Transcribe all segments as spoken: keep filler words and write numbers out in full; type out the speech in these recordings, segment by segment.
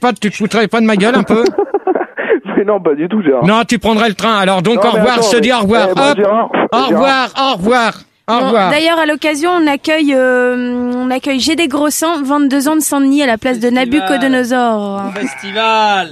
jackpot, tu te foutrais pas de ma gueule un peu? Mais non, pas du tout, Gérard. Non, tu prendrais le train. Alors donc, Non, au revoir, attends, je te dis au revoir. Eh, bah, Hop. Gérard, Au Gérard. revoir, au revoir, au Bon, revoir. d'ailleurs, à l'occasion, on accueille, euh, on accueille G D Grossan, vingt-deux ans de Saint-Denis à la place Festival. de Nabucodonosor. Festival.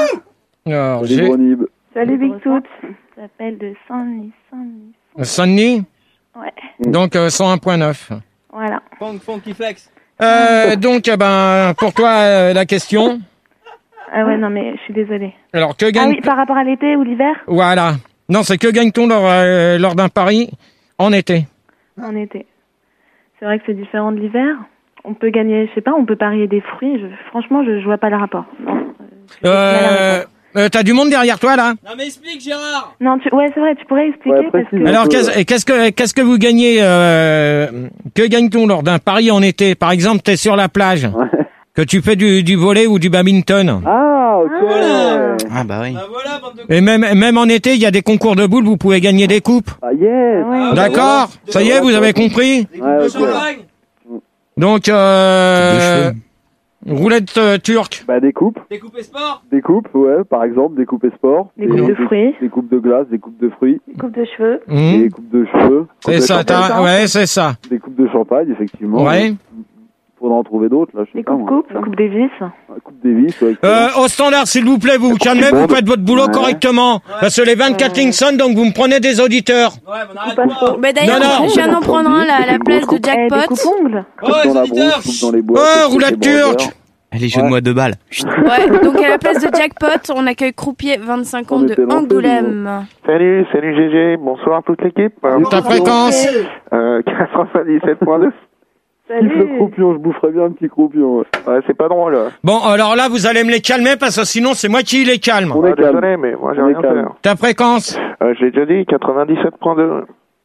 Alors, Salut, j'ai Gronib. Salut Big Tooth. Ça s'appelle de Saint-Denis. Saint-Denis. Saint-Denis, Ouais, donc euh, cent un virgule neuf. voilà. Funk, funky flex. Euh, donc, eh ben, pour toi, euh, la question. Ah ouais, non mais je suis désolée. Alors, que Ah gagne... oui, par rapport à l'été ou l'hiver? Voilà. Non, c'est que gagne-t-on lors, euh, lors d'un pari en été? En été. C'est vrai que c'est différent de l'hiver. On peut gagner, je sais pas, on peut parier des fruits. Je, franchement, je, je vois pas le rapport. Non, euh, Euh, euh, t'as du monde derrière toi, là? Non mais explique Gérard. non tu, ouais, c'est vrai, tu pourrais expliquer Ouais, parce précise. que... Alors, qu'est-ce qu'est-ce que, qu'est-ce que vous gagnez, euh, que gagne-t-on lors d'un pari en été? Par exemple, t'es sur la plage, que tu fais du, du volley ou du badminton. Ah, ok. Ah. Ah bah oui. Bah voilà, bande de... Et même, même en été, il y a des concours de boules, vous pouvez gagner des coupes. Ah, yes. Ouais. Ah, D'accord? voilà. Ça y est, vous avez compris? Des coupes Ouais, de ok. champagne. Donc, euh, roulette euh, turque. Bah, des coupes. Des coupes et sport. Des coupes, ouais, par exemple, des coupes et sport. Des coupes de fruits. Des coupes de glace, des coupes de fruits. Coupe de cheveux. Mmh. Des coupes de cheveux. C'est Coupes de ça, champagne. t'as, ouais, c'est ça. Des coupes de champagne, effectivement. Ouais. Faudra en trouver d'autres, là, je sais Des pas. coupes moi. coupes. Coupe des vis. Coupe Davis, ouais. Euh, excellent. au standard, s'il vous plaît, vous vous calmez, vous faites votre boulot Ouais. correctement. Parce que les vingt-quatre lignes sonnent, donc vous me prenez des auditeurs. Ouais, mais on arrête Coupe à pas. faux. Bah d'ailleurs, Non, non. je viens d'en prendre un là, à la place de Eh, des jackpot. coupes ongles. Oh Coupe les dans la auditeurs. brousse, coupe dans les bois. Oh, coupe roulette des bordeurs. turque. Les jeux de Ouais. moi de balles. Chut. Ouais, donc à la place de jackpot, on accueille Croupier, vingt-cinq ans On de était lancés, Angoulême. Salut, salut G G, bonsoir toute l'équipe. Ta fréquence. Euh, quatre-vingt-dix-sept point deux. Kiffe le Salut. croupion, je boufferais bien un petit croupion. Ouais. Ouais, c'est pas drôle. Bon, alors là, vous allez me les calmer parce que sinon, c'est moi qui les calme. On est Ah, calme. désolé, mais moi j'ai On est rien calme. fait. Ta fréquence. Euh, je l'ai déjà dit, quatre-vingt-dix-sept point deux.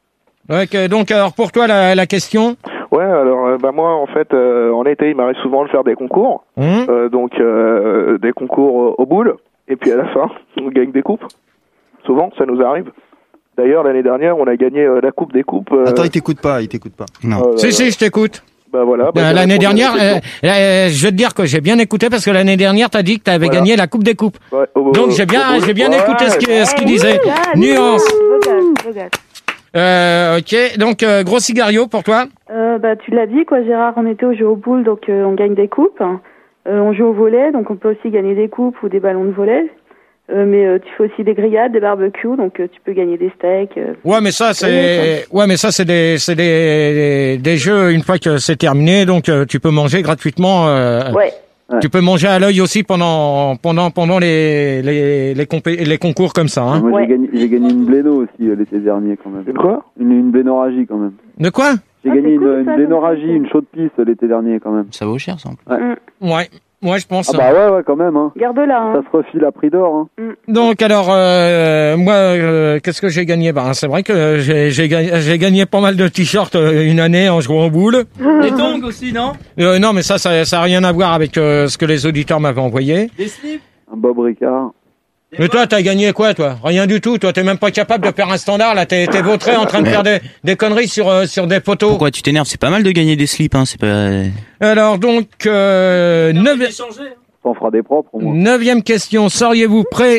Ok, donc, alors pour toi, la, la question. Ouais, alors euh, bah moi en fait, euh, en été, il m'arrive souvent de faire des concours. Hum Euh, donc euh, des concours euh, aux boules. Et puis à la fin, on gagne des coupes. Souvent, ça nous arrive. D'ailleurs, l'année dernière, on a gagné euh, la coupe des coupes. euh, Attends, il t'écoute pas, il t'écoute pas. Non. Oh là Si, là. si, je t'écoute. Bah voilà. Bah, Euh, j'ai l'année répondu à la dernière, euh, question. euh, je vais te dire que j'ai bien écouté parce que l'année dernière, t'as dit que t'avais Voilà. gagné la Coupe des Coupes. Ouais, au- Donc au- j'ai bien, au boule. j'ai bien Ouais, écouté ce qu'il ce qu'il disait. Vogal, Nuance. Vogal, Vogal. Euh, ok, donc euh, gros cigario pour toi. Euh, bah, tu l'as dit, quoi, Gérard, on était au jeu aux boules, donc euh, on gagne des coupes. Euh, on joue au volley, donc on peut aussi gagner des coupes ou des ballons de volley. Euh, mais euh, tu fais aussi des grillades, des barbecues, donc euh, tu peux gagner des steaks. euh. Ouais, mais ça c'est, ouais, mais ça c'est des, c'est des, des jeux une fois que c'est terminé, donc euh, tu peux manger gratuitement. Euh, Ouais. Tu peux manger à l'œil aussi pendant, pendant, pendant les, les, les, compé- les concours comme ça. Hein. Moi, Ouais. j'ai gagné, j'ai gagné une bléno aussi euh, l'été dernier, quand même. Une quoi? Une, une blénorragie, quand même. De quoi? J'ai Ah, gagné c'est une, cool, une ça, blénorragie, comme une chaude piste l'été dernier, quand même. Ça vaut cher ça en plus. Ouais, ouais, je pense. Ah bah ouais, ouais, quand même, hein. Garde-la, hein. Ça se refile à prix d'or, hein. Donc alors, euh, moi, euh, qu'est-ce que j'ai gagné? Ben, c'est vrai que j'ai, j'ai, gagné, j'ai gagné pas mal de t-shirts euh, une année en jouant aux boules. Des tongs aussi, non? Euh, non, mais ça, ça, ça a rien à voir avec euh, ce que les auditeurs m'avaient envoyé. Des slips? Un Bob Ricard. Des Mais toi, bottes? t'as gagné quoi, toi? Rien du tout. Toi, t'es même pas capable de faire un standard. Là, t'es, t'es vautré en train de faire des, des conneries sur, euh, sur des poteaux. Pourquoi tu t'énerves? C'est pas mal de gagner des slips, hein. C'est pas. Alors donc, euh, Non, neuvi- mais changer, hein. T'en feras des propres, au moins. neuvième question. Seriez-vous prêt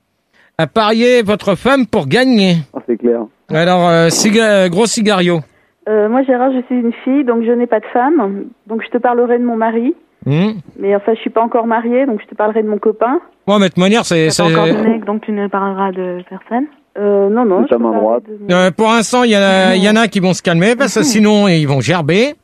à parier votre femme pour gagner? Ah, c'est clair. Alors, euh, ciga- gros cigario. Euh, moi, Gérard, je suis une fille, donc je n'ai pas de femme. Donc je te parlerai de mon mari. Hum. Mais enfin, je suis pas encore mariée, donc je te parlerai de mon copain. Bon, mais de toute manière, c'est, T'as pas encore de c'est... mec, donc tu ne parleras de personne. Euh, non, non. De je ta te main parlerai droite. de mon- Euh, pour l'instant, il y en a, il y en a qui vont se calmer parce que sinon ils vont gerber.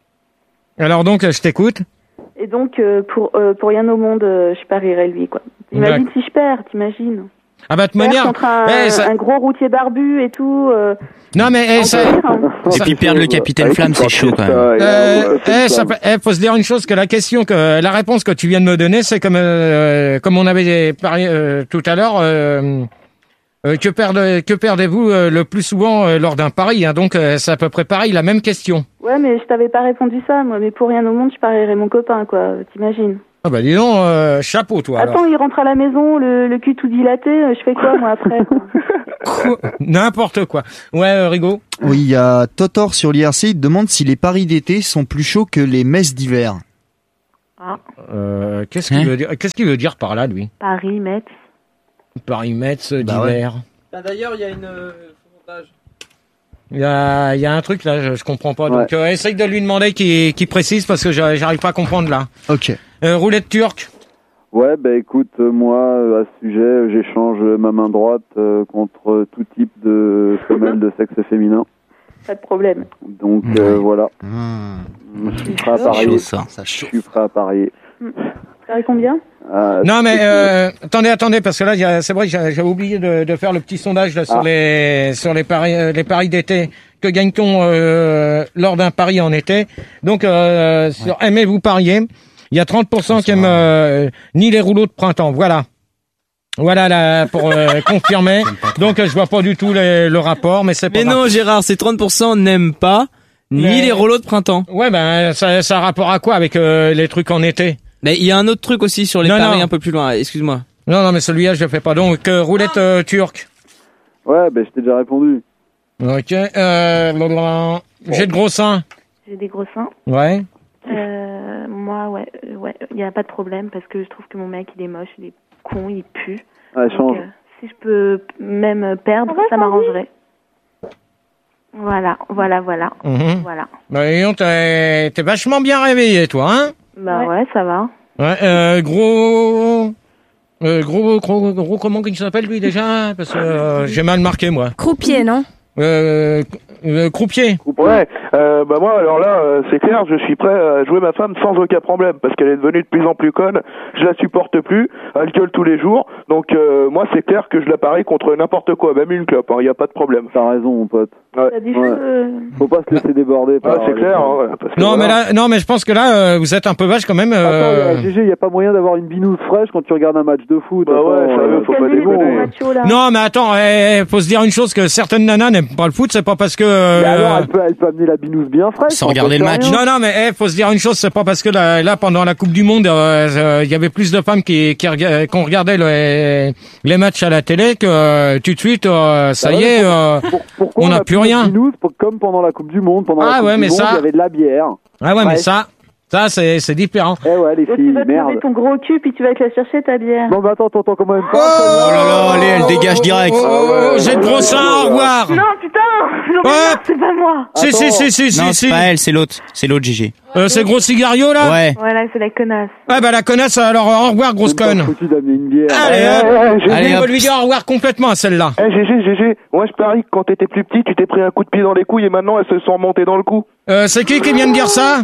Alors donc, je t'écoute. Et donc, euh, pour euh, pour rien au monde, euh, je parierais lui, quoi. Imagine si je perds, t'imagines. Ah bah de toute Perdre manière. contre un, eh, ça- un gros routier barbu et tout. Euh, Non mais eh, on ça. peut dire, hein. Et puis perdre le capitaine Avec Flamme, une c'est chaud quand même. porte, ça, et Euh, alors, eh, c'est ça, ça. peut- eh, faut se dire une chose que la question que la réponse que tu viens de me donner, c'est comme euh, comme on avait parlé euh, tout à l'heure. Euh, euh, que perdez que perdez-vous euh, le plus souvent euh, lors d'un pari, hein, donc euh, c'est à peu près pareil, la même question. Ouais, mais je t'avais pas répondu ça, moi. Mais pour rien au monde, je parierais mon copain, quoi. T'imagines. Ah bah dis donc, euh, chapeau toi. Alors. Attends, il rentre à la maison, le, le cul tout dilaté. euh, Je fais quoi, moi, après quoi Quoi N'importe quoi. Ouais, euh, Rigaud. Oui, il y a Totor sur l'I R C, il demande si les paris d'été sont plus chauds que les messes d'hiver. Ah. Euh, qu'est-ce qu'il Hein veut dire Qu'est-ce qu'il veut dire par là, lui? Paris, Metz. Paris-Metz, Bah d'hiver. Ah, d'ailleurs, il y a une euh, montage. Il y a, il y a un truc là, je, je comprends pas. Donc, Ouais. euh, essaye de lui demander qu'il qu'il précise parce que j'a- j'arrive pas à comprendre là. Ok. Euh, roulette turque. Ouais, bah écoute, euh, moi, euh, à ce sujet, euh, j'échange ma main droite euh, contre tout type de femelle de sexe féminin. Pas de problème. Donc euh, voilà, Mmh. je suis prêt à Chaud, parier. ça. Ça Je chauffe. suis prêt à parier. Ça fait combien? Ah, Non mais c'est- euh, attendez, attendez, parce que là, il y a- c'est vrai que j'ai- j'avais oublié de, de faire le petit sondage là, sur Ah. les sur les paris euh, les paris d'été. Que gagne-t-on euh, lors d'un pari en été? Donc euh, sur aimez-vous parier, il y a trente pour cent qui aiment euh, ni les rouleaux de printemps. Voilà. Voilà là pour euh, confirmer. Donc euh, je vois pas du tout les- le rapport, mais c'est pas Mais grave. non, Gérard, ces trente pour cent n'aiment pas ni Mais- les rouleaux de printemps. Ouais ben ça, ça a rapport à quoi avec euh, les trucs en été? Mais il y a un autre truc aussi sur les Non, paris non. un peu plus loin. Excuse-moi. Non non mais celui-là je le fais pas. Donc euh, roulette euh, turque. Ouais, bah je t'ai déjà répondu. Ok. Euh, blablabla. J'ai de gros seins. J'ai des gros seins. Ouais. Euh, moi, ouais, euh, ouais, il y a pas de problème parce que je trouve que mon mec, il est moche, il est con, il pue. Ouais, Donc, change. euh, si je peux même perdre, ça m'arrangerait. Voilà, voilà, voilà, Mhm. voilà. Bah, dis donc, t'es, t'es vachement bien réveillé, toi, hein? Bah ouais, ça va. Ouais, euh, gros, euh, gros, gros, gros, comment il s'appelle, lui, déjà? Parce que, euh, j'ai mal marqué, moi. Croupier, non? Euh, euh, croupier. Ouais, euh, bah moi alors là euh, c'est clair, je suis prêt à jouer ma femme sans aucun problème parce qu'elle est devenue de plus en plus conne, je la supporte plus, elle gueule tous les jours, donc euh, moi c'est clair que je la parie contre n'importe quoi, même une clope, il hein, y a pas de problème. T'as raison, mon pote. Ouais. T'as dit Ouais. euh, Faut pas se laisser déborder. Ah, par c'est les clair, femmes. hein, parce que Non, mais voilà. là, non, mais je pense que là, euh, vous êtes un peu vache quand même. Euh... Attends, G G, y a pas moyen d'avoir une binouse fraîche quand tu regardes un match de foot. Bah Attends, ouais, sérieux, faut pas calmez les déconner. gros machos, là. Non, mais attends, eh, faut se dire une chose que certaines nanas n'aiment pas le foot, c'est pas parce que. euh, Mais alors, elle peut, elle peut amener la binouse bien fraîche. Sans on regarder peut le faire match. rien. Non, non, mais eh, faut se dire une chose, c'est pas parce que là, là pendant la Coupe du Monde, euh, euh, il y avait plus de femmes qui, qui rega- qu'on regardait les, les matchs à la télé que euh, tout de suite, euh, ça Bah y ouais, est, pour- euh, pour- pourquoi on n'a a plus de rien. Binous, pour- comme pendant la Coupe du Monde, pendant Ah la Coupe ouais, du mais Monde, ça- il y avait de la bière. ah ouais, mais Ouais. ça, ça c'est, c'est différent. Eh ouais, les Donc, tu filles, vas te merde. lever ton gros cul puis tu vas te la chercher ta bière. Non, mais attends, attends, attends, comment même Oh, pas. Oh là là, allez, elle dégage direct. Oh, oh, oh, j'ai de gros seins, au revoir. Non, putain! Non, mais Ouais. non, c'est pas moi! Si, si, si, si, Non, si, c'est si. pas elle, c'est l'autre. C'est l'autre, G G. Euh, c'est gros cigario, là? Ouais. Voilà, c'est la connasse. Ah bah la connasse, alors au revoir, grosse conne. Foutu d'amener une bière. Allez, Eh, hop. eh, G G, Allez, On hop. va lui dire au revoir complètement à celle-là. Eh G G, G G, moi je parie que quand t'étais plus petit, tu t'es pris un coup de pied dans les couilles et maintenant elles se sont remontées dans le cou. Euh, c'est qui qui vient de dire ça?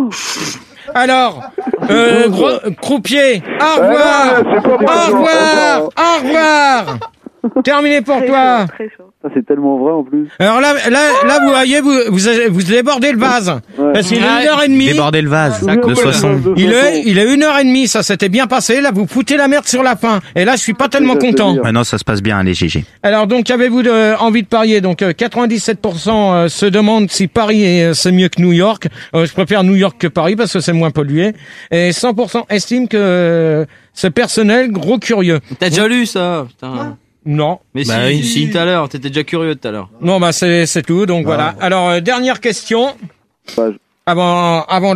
Alors, euh, gros, croupier, au revoir, Eh non, c'est pas moi, au non, revoir, non. au revoir. Terminé pour Très toi. chaud, très chaud. Ça, c'est tellement vrai en plus. Alors là, là, là, vous voyez, vous, vous, avez- vous débordez le vase. Ouais. Parce qu'il est une heure et demie. Déborder le vase Souviens-toi de de soixante. de Il Soissons. est, il est une heure et demie, ça s'était bien passé. Là, vous foutez la merde sur la fin. Et là, je suis pas tellement je te content. dire. Maintenant, ça se passe bien, allez, G G. Alors donc, avez-vous de- envie de parier? Donc, euh, quatre-vingt-dix-sept pour cent euh, se demandent si Paris est, c'est mieux que New York. Euh, je préfère New York que Paris parce que c'est moins pollué. Et cent pour cent estiment que euh, c'est personnel, gros curieux. T'as déjà lu ça, putain. Non. Mais Bah si, oui. si, tout à l'heure, t'étais déjà curieux tout à l'heure. Non, bah c'est c'est tout. Donc voilà. Alors euh, dernière question. Bah, je- Avant avant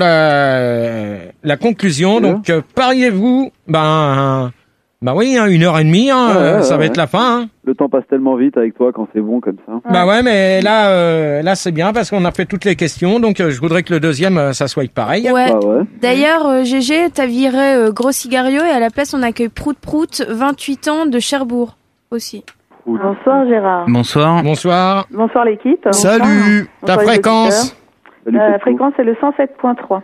la la conclusion. Ouais. Donc euh, pariez-vous? Ben bah oui, hein, une heure et demie. Hein, Ouais, euh, ouais, ça va ouais. être la fin. Hein. Le temps passe tellement vite avec toi quand c'est bon comme ça. Bah ouais, mais là euh, là c'est bien parce qu'on a fait toutes les questions. Donc euh, je voudrais que le deuxième euh, ça soit pareil. Ouais. Bah ouais. D'ailleurs, euh, G G, t'as viré euh, Gros Cigario et à la place, on accueille Prout Prout, vingt-huit ans, de Cherbourg aussi. Bonsoir Gérard. Bonsoir. Bonsoir. Bonsoir l'équipe. Salut. Ta Bonsoir les fréquence. Salut, auditeurs. Euh, la Coco. fréquence c'est le cent sept point trois.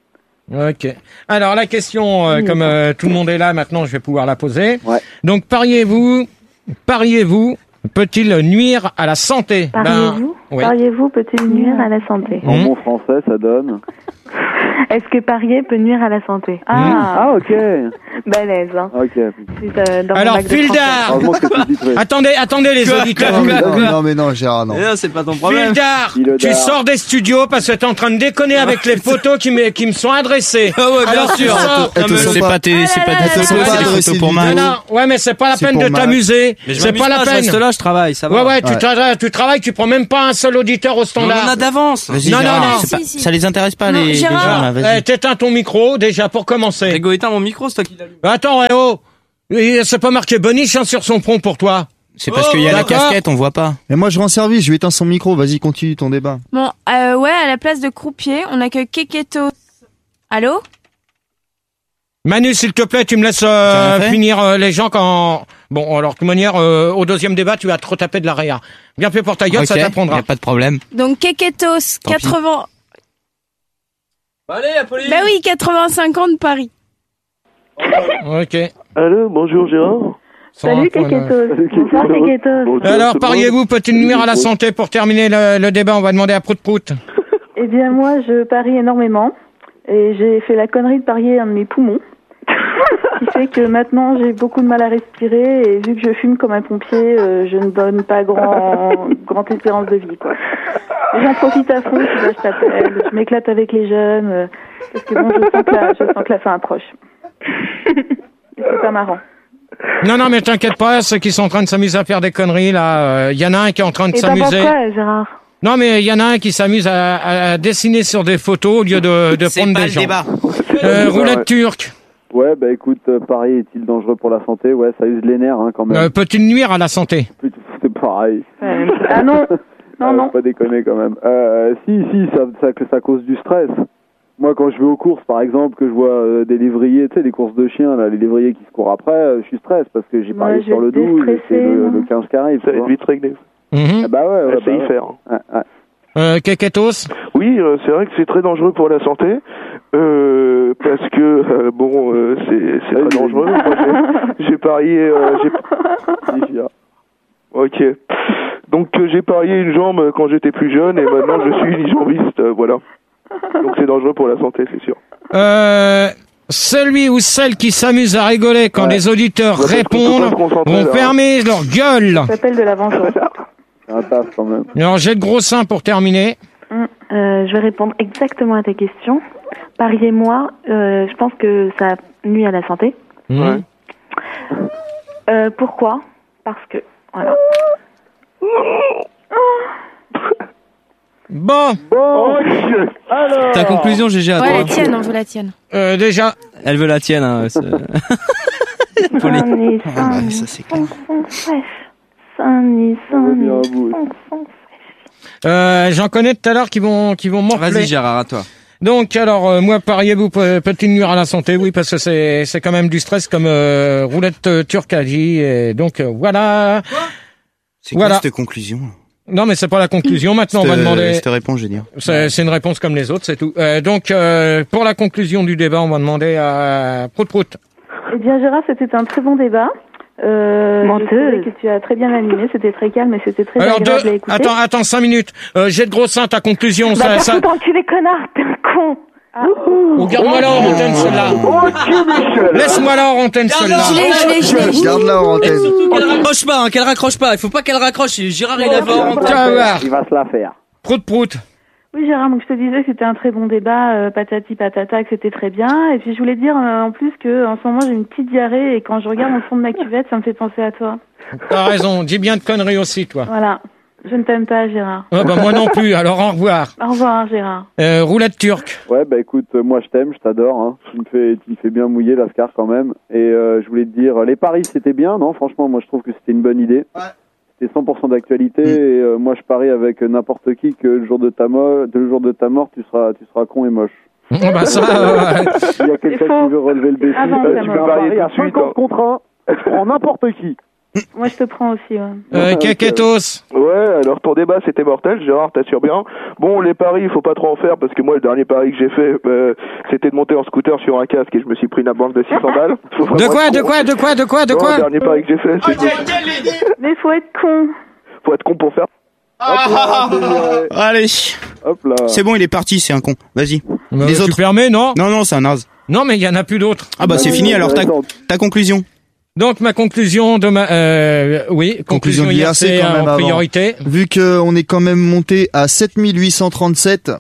Ok. Alors la question, euh, Oui. comme euh, tout le monde est là maintenant, je vais pouvoir la poser. Ouais. Donc pariez-vous, pariez-vous, peut-il nuire à la santé? Pariez-vous Ben, oui. Pariez-vous peut-il nuire à la santé? En Mmh. bon français, ça donne. Est-ce que parier peut nuire à la santé? Ah, Ah, ok. Balèze, hein. Ok. C'est, euh, dans mon Alors bac de français. Fildar, Heureusement que c'est titré. attendez, attendez les auditeurs. Non, non, mais non, Gérard, non. Eh non, c'est pas ton problème. Fildar, Fildar. tu sors des studios parce que t'es en train de déconner avec les photos qui me, qui me sont adressées. Ah ouais, bien Alors tu sûr. sors. Elles te Non, mais sont c'est pas- pas tes, c'est pas Ah là tes là photos, là là. c'est des Pas photos pour adressées Matt. Non, non, ouais, mais c'est pas la C'est peine pour de Matt. t'amuser. Mais je C'est m'amuse pas la je peine. reste là, je travaille, ça va. Ouais, ouais, tu, Ouais. tra- tu travailles, tu prends même pas un seul auditeur au On en standard. a d'avance. Vas-y, Non, non, Gérard, non. c'est Si, pas- si. ça les intéresse pas, Non, les... Gérard. déjà, eh, t'éteins ton micro, déjà, pour commencer. Rigo, éteins mon micro, c'est toi qui l'allume. Attends, eh oh. Et c'est pas marqué Boniche hein, sur son front pour toi. C'est parce Oh, qu'il y a la d'accord. casquette, on voit pas. Mais moi, je rends service, je lui éteins son micro. Vas-y, continue ton débat. Bon, euh, ouais, à la place de croupier, on accueille Keketos. Allô? Manu, s'il te plaît, tu me laisses J'ai euh, rien fait. finir euh, les gens quand... Bon, alors, de toute manière, euh, au deuxième débat, tu vas trop taper de la réa. Bien fait pour ta gueule, Ok, ça y t'apprendra. a pas de problème. Donc, Keketos, Tant pis. quatre-vingts... Allez, Apolline. Bah oui, quatre-vingt-cinq ans de Paris. Ok. Allô, bonjour Gérard. Sans Salut, un point de- Keketos. Bonsoir, Keketos. Bonjour, Alors, c'est pariez-vous, peut-il nuire à la santé pour terminer le, le débat? On va demander à Prout Prout. Eh bien, moi, je parie énormément. Et j'ai fait la connerie de parier un de mes poumons. Ce qui fait que maintenant, j'ai beaucoup de mal à respirer. Et vu que je fume comme un pompier, euh, je ne donne pas grand, grande espérance de vie, quoi. Et j'en profite à fond, tu vois, je t'appelle. Je m'éclate avec les jeunes. euh, parce que bon, je sens que la, je sens que la fin approche. Et c'est pas marrant. Non, non, mais t'inquiète pas, ceux qui sont en train de s'amuser à faire des conneries, là, il y en a un qui est en train de Et t'en penses s'amuser. quoi, Gérard? Non, mais il y en a un qui s'amuse à, à dessiner sur des photos au lieu de, de C'est prendre pas des le gens. débat. Euh, Ouais. roulette turque. Ouais, bah écoute, euh, pareil, est-il dangereux pour la santé? Ouais, ça use les nerfs, hein, quand même. Euh, peut-il nuire à la santé? C'est pareil. Euh, ah non, non, Ah, non. faut pas déconner quand même. Euh, si, si, ça, ça, que ça cause du stress. Moi, quand je vais aux courses, par exemple, que je vois euh, des lévriers, tu sais, les courses de chiens, là, les lévriers qui se courent après, euh, je suis stress parce que j'ai Moi, parié je sur vais le douze et c'est déstresser, le, non. le quinze qui arrive. Ça tu va être vois. vite réglé. Mhm. Ah bah ouais, ouais, Elle sait bah y ouais. faire. Ouais, ouais. Euh, Keketos. Oui, euh, c'est vrai que c'est très dangereux pour la santé, euh, parce que euh, bon, euh, c'est c'est Vas-y, très dangereux. vas-y. Moi, j'ai- j'ai parié, euh, j'ai- Si, Gérard. ok. Donc euh, j'ai parié une jambe quand j'étais plus jeune et maintenant je suis unijambiste, euh, voilà. Donc c'est dangereux pour la santé, c'est sûr. Euh, celui ou celle qui s'amuse à rigoler quand Ouais. les auditeurs Ouais, parce qu'on peut pas répondent se concentrer, vont là, hein. fermer leur gueule. Ça s'appelle de la vengeance. C'est un taf quand même. Alors, j'ai de gros seins pour terminer. Euh, je vais répondre exactement à ta question. Pariez-moi, euh, je pense que ça nuit à la santé. Mhm. Euh, pourquoi? Parce que, voilà. Bon, Bon, alors. Ta conclusion, G G, à Ouais, toi. la tienne, on veut la tienne. euh, déjà, Elle veut la tienne. Hein, c'est- Pauline. Saint-Denis, Ah bah, ça, c'est clair. fraîche. Saint-Denis, On va venir à Saint-Denis, bout. euh, j'en connais tout à l'heure qui vont, qui vont morfler. Vas-y, Gérard, à toi. Donc, alors, euh, moi, pariez-vous, peut- peut-il nuire à la santé? Oui, parce que c'est, c'est quand même du stress, comme euh, Roulette euh, Turque a dit. Et donc, euh, voilà. C'est quoi Voilà. cette conclusion? Non, mais c'est pas la conclusion. Maintenant, on va Je te- demander... Je te réponds, je veux dire. C'est, c'est une réponse comme les autres, c'est tout. Euh, donc, euh, pour la conclusion du débat, on va demander à Prout Prout. Eh bien, Gérard, c'était un très bon débat. Euh, Menteuse. je trouvais que tu as très bien animé, c'était très calme et c'était très Alors, agréable deux... à écouter. attends, attends, cinq minutes. Euh, j'ai de gros seins, ta conclusion. Bah, ça, t'as ça... tout enculé, connard, t'es un con. Ah. Oh, garde-moi là en antenne, celle-là. Laisse-moi là en antenne, celle-là. Je l'ai, je l'ai, je l'ai, je l'ai. Garde-la en antenne. Qu'elle raccroche pas, hein, qu'elle raccroche pas. Il faut pas qu'elle raccroche. Gérard, il a fort en Tu vas voir. Il va se la faire. Prout Prout. Oui, Gérard, donc je te disais que c'était un très bon débat, euh, patati patata, que c'était très bien. Et puis je voulais dire euh, en plus que en ce moment j'ai une petite diarrhée et quand je regarde au fond de ma cuvette, ça me fait penser à toi. T'as raison, dis bien de conneries aussi, toi. Voilà. Je ne t'aime pas, Gérard. Ah bah moi non plus, alors au revoir. Au revoir, Gérard. Euh, roulette turque. Ouais, bah écoute, euh, moi je t'aime, je t'adore. Hein. Tu me fais, tu me fais bien mouiller, Lascar, quand même. Et euh, je voulais te dire, les paris c'était bien, non? Franchement, moi je trouve que c'était une bonne idée. Ouais. C'était cent pour cent d'actualité. Et euh, moi je parie avec n'importe qui que le jour de ta mort, le jour de ta mort, tu seras, tu seras con et moche. Oh bah ça, euh, Il y a quelqu'un C'est faux. qui veut relever le défi. Avant Euh, ta tu mort. peux parier Tout à de suite, cinquante hein. contre un. Je prends n'importe qui. Moi, je te prends aussi, ouais. euh, Keketos. Ouais, alors ton débat c'était mortel, Gérard, t'assures bien. Bon, les paris, il faut pas trop en faire parce que moi, le dernier pari que j'ai fait, euh, c'était de monter en scooter sur un casque et je me suis pris une amende de six cents balles. Faut vraiment De quoi, être de con. quoi, de quoi, de quoi, de Non, quoi? le dernier pari que j'ai fait, c'est de... Mais faut être con. faut être con pour faire. Hop là, c'est viré. Allez, Hop là. c'est bon, il est parti, c'est un con. Vas-y. Euh, Les tu autres. permets, non? Non, non, c'est un naze. Non, mais il y en a plus d'autres. Ah bah c'est Ouais, fini, alors ta, intéressant. ta conclusion. Donc ma conclusion de ma, euh, oui, conclusion, Conclusion de I R l'I R C C quand même en avant. priorité. Vu qu'on est quand même monté à sept mille huit cent trente-sept,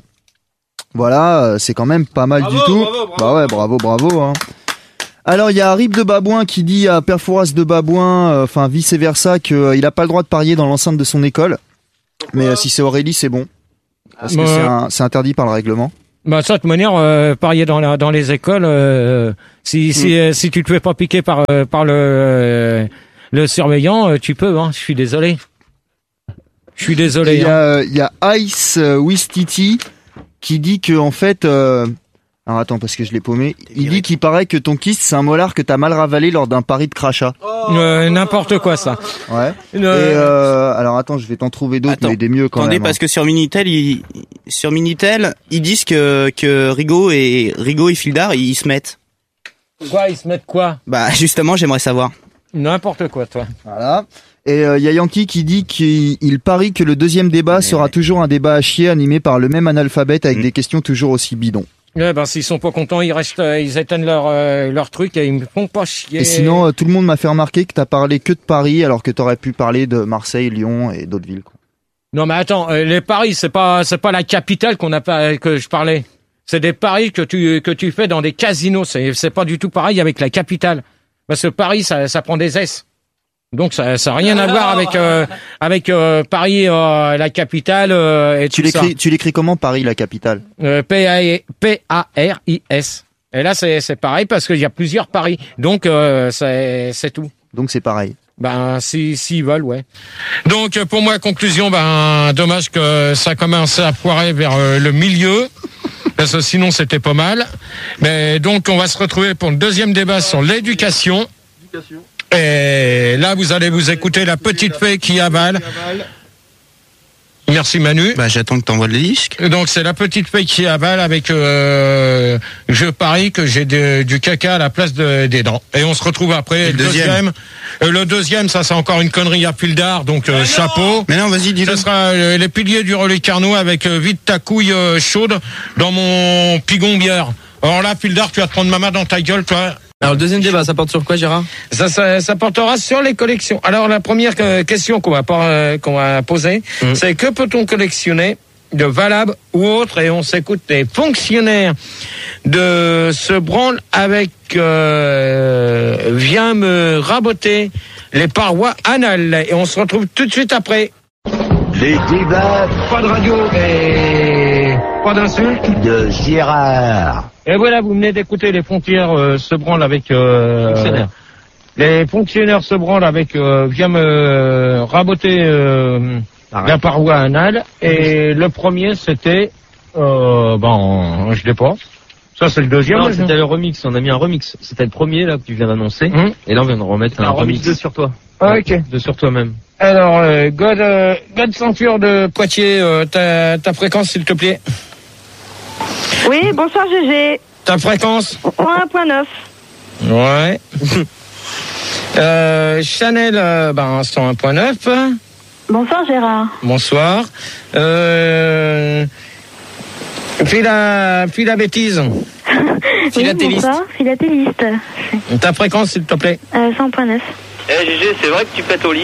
voilà, euh, c'est quand même pas mal Bravo, du tout. bravo, bravo. Bah ouais, bravo, bravo. Hein. Alors il y a Rip de Babouin qui dit à Perforas de Babouin, euh, enfin vice versa, qu'il a pas le droit de parier dans l'enceinte de son école. Mais euh, si c'est Aurélie, c'est bon. Parce que Ouais. c'est un- c'est interdit par le règlement. Bah ça de toute manière, euh, parier dans la, dans les écoles, euh, si si euh, si tu te fais pas piquer par euh, par le euh, le surveillant, euh, tu peux. Hein. Je suis désolé. Je suis désolé. Il y hein. a il y a Ice euh, Wistiti qui dit que en fait. Euh... Alors attends parce que je l'ai paumé. Il dit qu'il paraît que ton kyste c'est un molar que t'as mal ravalé lors d'un pari de crachat. Euh, n'importe quoi ça. Ouais. Euh... Et euh, alors attends, je vais t'en trouver d'autres, mais des mieux quand attendez, même. parce que sur Minitel, ils, sur Minitel, ils disent que que Rigaud et Rigaud et Fildar, ils se mettent. Quoi, ils se mettent quoi? Bah justement, j'aimerais savoir. N'importe quoi, toi. Voilà. Et il euh, y a Yankee qui dit qu'il il parie que le deuxième débat mais sera ouais. toujours un débat à chier animé par le même analphabète avec mmh. des questions toujours aussi bidons. Ouais, ben s'ils sont pas contents, ils restent, euh, ils éteignent leur euh, leur truc et ils me font pas chier. Et sinon, euh, tout le monde m'a fait remarquer que t'as parlé que de Paris, alors que t'aurais pu parler de Marseille, Lyon et d'autres villes. Quoi. Non, mais attends, euh, les paris, c'est pas c'est pas la capitale qu'on a pas que je parlais. C'est des paris que tu que tu fais dans des casinos. C'est c'est pas du tout pareil avec la capitale. Parce que Paris, ça ça prend des S. Donc ça ça a rien à voir avec euh, avec euh, Paris euh, la capitale euh, et tu tout l'écris ça. Tu l'écris comment Paris la capitale? euh, P A R I S. Et là c'est c'est pareil parce qu'il y a plusieurs paris. Donc euh, c'est c'est tout. Donc c'est pareil. Ben si s'ils veulent ouais. Donc pour moi conclusion ben dommage que ça commence à poirer vers euh, le milieu. Parce que sinon c'était pas mal. Mais donc on va se retrouver pour le deuxième débat sur l'éducation. Et là, vous allez vous écouter la petite fée qui avale. Merci Manu. Bah j'attends que t'envoies le disque. Donc c'est la petite fée qui avale avec euh, je parie que j'ai de, du caca à la place de, des dents. Et on se retrouve après. Le, le deuxième. deuxième. Euh, le deuxième, ça c'est encore une connerie à fil d'art, donc euh, chapeau. Mais non, vas-y, dis-le. Ce sera euh, les piliers du relais Carnot avec euh, vite ta couille euh, chaude dans mon pigon bière. Alors là, fil d'art, tu vas te prendre ma main dans ta gueule, toi. Alors le deuxième débat, ça porte sur quoi, Gérard? Ça, ça, ça portera sur les collections. Alors la première euh, question qu'on va euh, qu'on va poser, mmh. c'est que peut-on collectionner de valable ou autre? Et on s'écoute les fonctionnaires de ce branle avec euh, viens me raboter les parois anales. Et on se retrouve tout de suite après. Les débats. Pas de radio et pas d'insultes. De Gérard. Et voilà, vous venez d'écouter les frontières euh, se branlent avec euh, fonctionnaires. Les fonctionnaires se branlent avec euh, viens me raboter euh, la paroi anale. Et le premier c'était euh, ben je l'ai pas. Ça c'est le deuxième. Non, c'était le remix. On a mis un remix. C'était le premier là que tu viens d'annoncer. Mmh. Et là on vient de remettre un, un remix de sur toi. Ah, ok. De sur toi-même. Alors euh, God euh, God Ceinture de Poitiers, euh, ta ta fréquence s'il te plaît. Oui, bonsoir G G. Ta fréquence un point neuf. Ouais. euh, Chanel, euh, ben cent un point neuf. Bonsoir Gérard. Bonsoir. Euh, Phila, Phila bêtise. Philatéliste. Oui, bonsoir, philatéliste. Ta fréquence s'il te plaît. Euh, cent point neuf. Eh G G, c'est vrai que tu pètes au lit?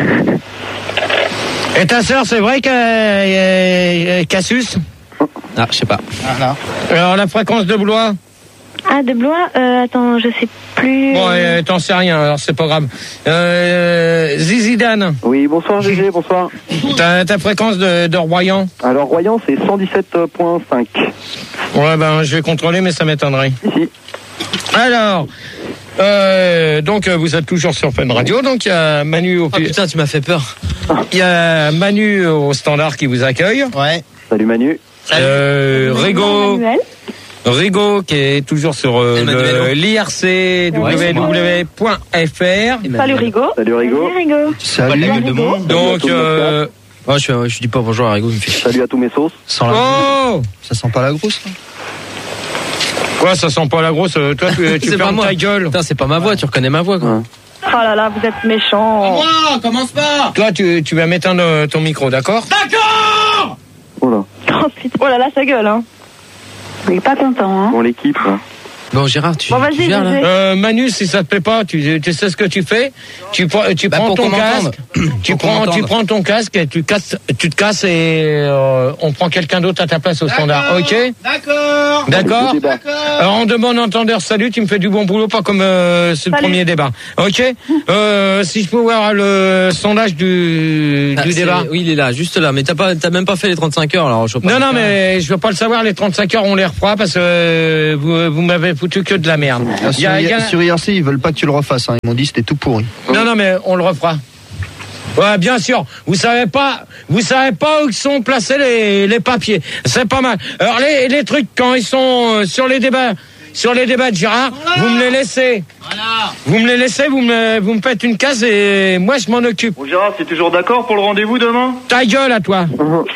Et ta sœur, c'est vrai qu'elle euh, Cassus? Ah, je sais pas. Ah, non. Alors, la fréquence de Blois? Ah, de Blois euh, Attends, je sais plus. Bon, euh, t'en sais rien, alors c'est pas grave. Euh, Zizidane? Oui, bonsoir G G, bonsoir. Ta, ta fréquence de, de Royan? Alors, Royan, c'est cent dix-sept virgule cinq. Ouais, ben, je vais contrôler, mais ça m'étonnerait. Ici. Alors, euh, donc, vous êtes toujours sur Fun Radio, donc il y a Manu au... Oh putain, tu m'as fait peur. Il y a Manu au standard qui vous accueille. Ouais. Salut Manu. Euh, Rigo, Rigo qui est toujours sur euh, le l'I R C w w w point f r. Salut Rigo. Salut Rigo. Salut Rigo. Donc, euh, oh, je, je dis pas bonjour à Rigo, il me fait chier. Salut à tous mes sauces. Sans la oh, ça sent pas la grosse. Là. Quoi, ça sent pas la grosse? Toi, tu, tu fermes ta gueule. Putain, c'est pas ma voix, tu reconnais ma voix, quoi. Ouais. Oh là là, vous êtes méchant. Moi, commence pas. Toi, tu, tu vas m'éteindre ton micro, d'accord? Oh là. Oh putain, oh là là, sa gueule, hein. Il est pas content, hein. Bon, l'équipe. Bon, Gérard, tu, Bon, vas-y, tu gères, là vas-y. Euh, Manu, si ça te plaît pas, tu, tu sais ce que tu fais. Tu, prends- tu Bah, prends pour ton qu'on m'entende. casque, tu Pour qu'on prends, tu m'entende. prends ton casque et tu casses, tu te casses et euh, on prend quelqu'un d'autre à ta place au standard. Ok? D'accord. D'accord. Alors en de bon entendeur, salut. Tu me fais du bon boulot, pas comme euh, c'est le Salut. premier débat. Ok. Euh, si je peux voir le sondage du, Ah, du c'est- débat. Oui, il est là, juste là. Mais t'as pas, t'as même pas fait les trente-cinq heures, alors je vois pas. Non, non, mais je veux pas le savoir. Les trente-cinq heures, on les refera parce que euh, vous, vous m'avez foutu que de la merde. Ah, Il sur, y a- il y a- sur I R C, ils veulent pas que tu le refasses. Hein. Ils m'ont dit que c'était tout pourri. Non, non, mais on le refera. Ouais, bien sûr. Vous savez pas, vous savez pas où sont placés les, les papiers. C'est pas mal. Alors les, les trucs quand ils sont euh, sur les débats, sur les débats de Gérard, vous me les laissez. Vous me les laissez, vous me, vous me faites une case et moi je m'en occupe. Bon, Gérard, c'est toujours d'accord pour le rendez-vous demain? Ta gueule à toi.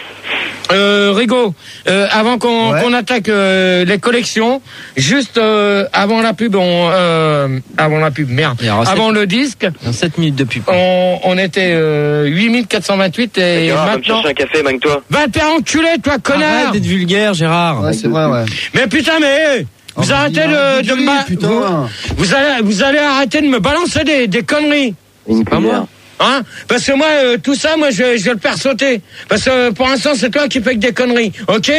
Euh, Rigo, euh, avant qu'on Ouais. qu'on attaque euh, les collections, juste euh, avant la pub, on, euh, avant la pub, merde, Il y aura avant le disque, Dans sept minutes de pub. on, on était euh, huit mille quatre cent vingt-huit et Gérard, va me maintenant... chercher un café, manque-toi. Va te faire enculer, toi, connard. Arrête d'être vulgaire, Gérard. Ouais, c'est vrai, ouais. Mais putain, mais... Vous Oh, arrêtez dis, de, dis, de me... ba- putain. Vous, vous allez, vous allez arrêter de me balancer des, des conneries. Une Pas moi. Hein? Parce que moi, euh, tout ça, moi, je, je vais le faire sauter. Parce que euh, pour l'instant, c'est toi qui fais que des conneries. Ok?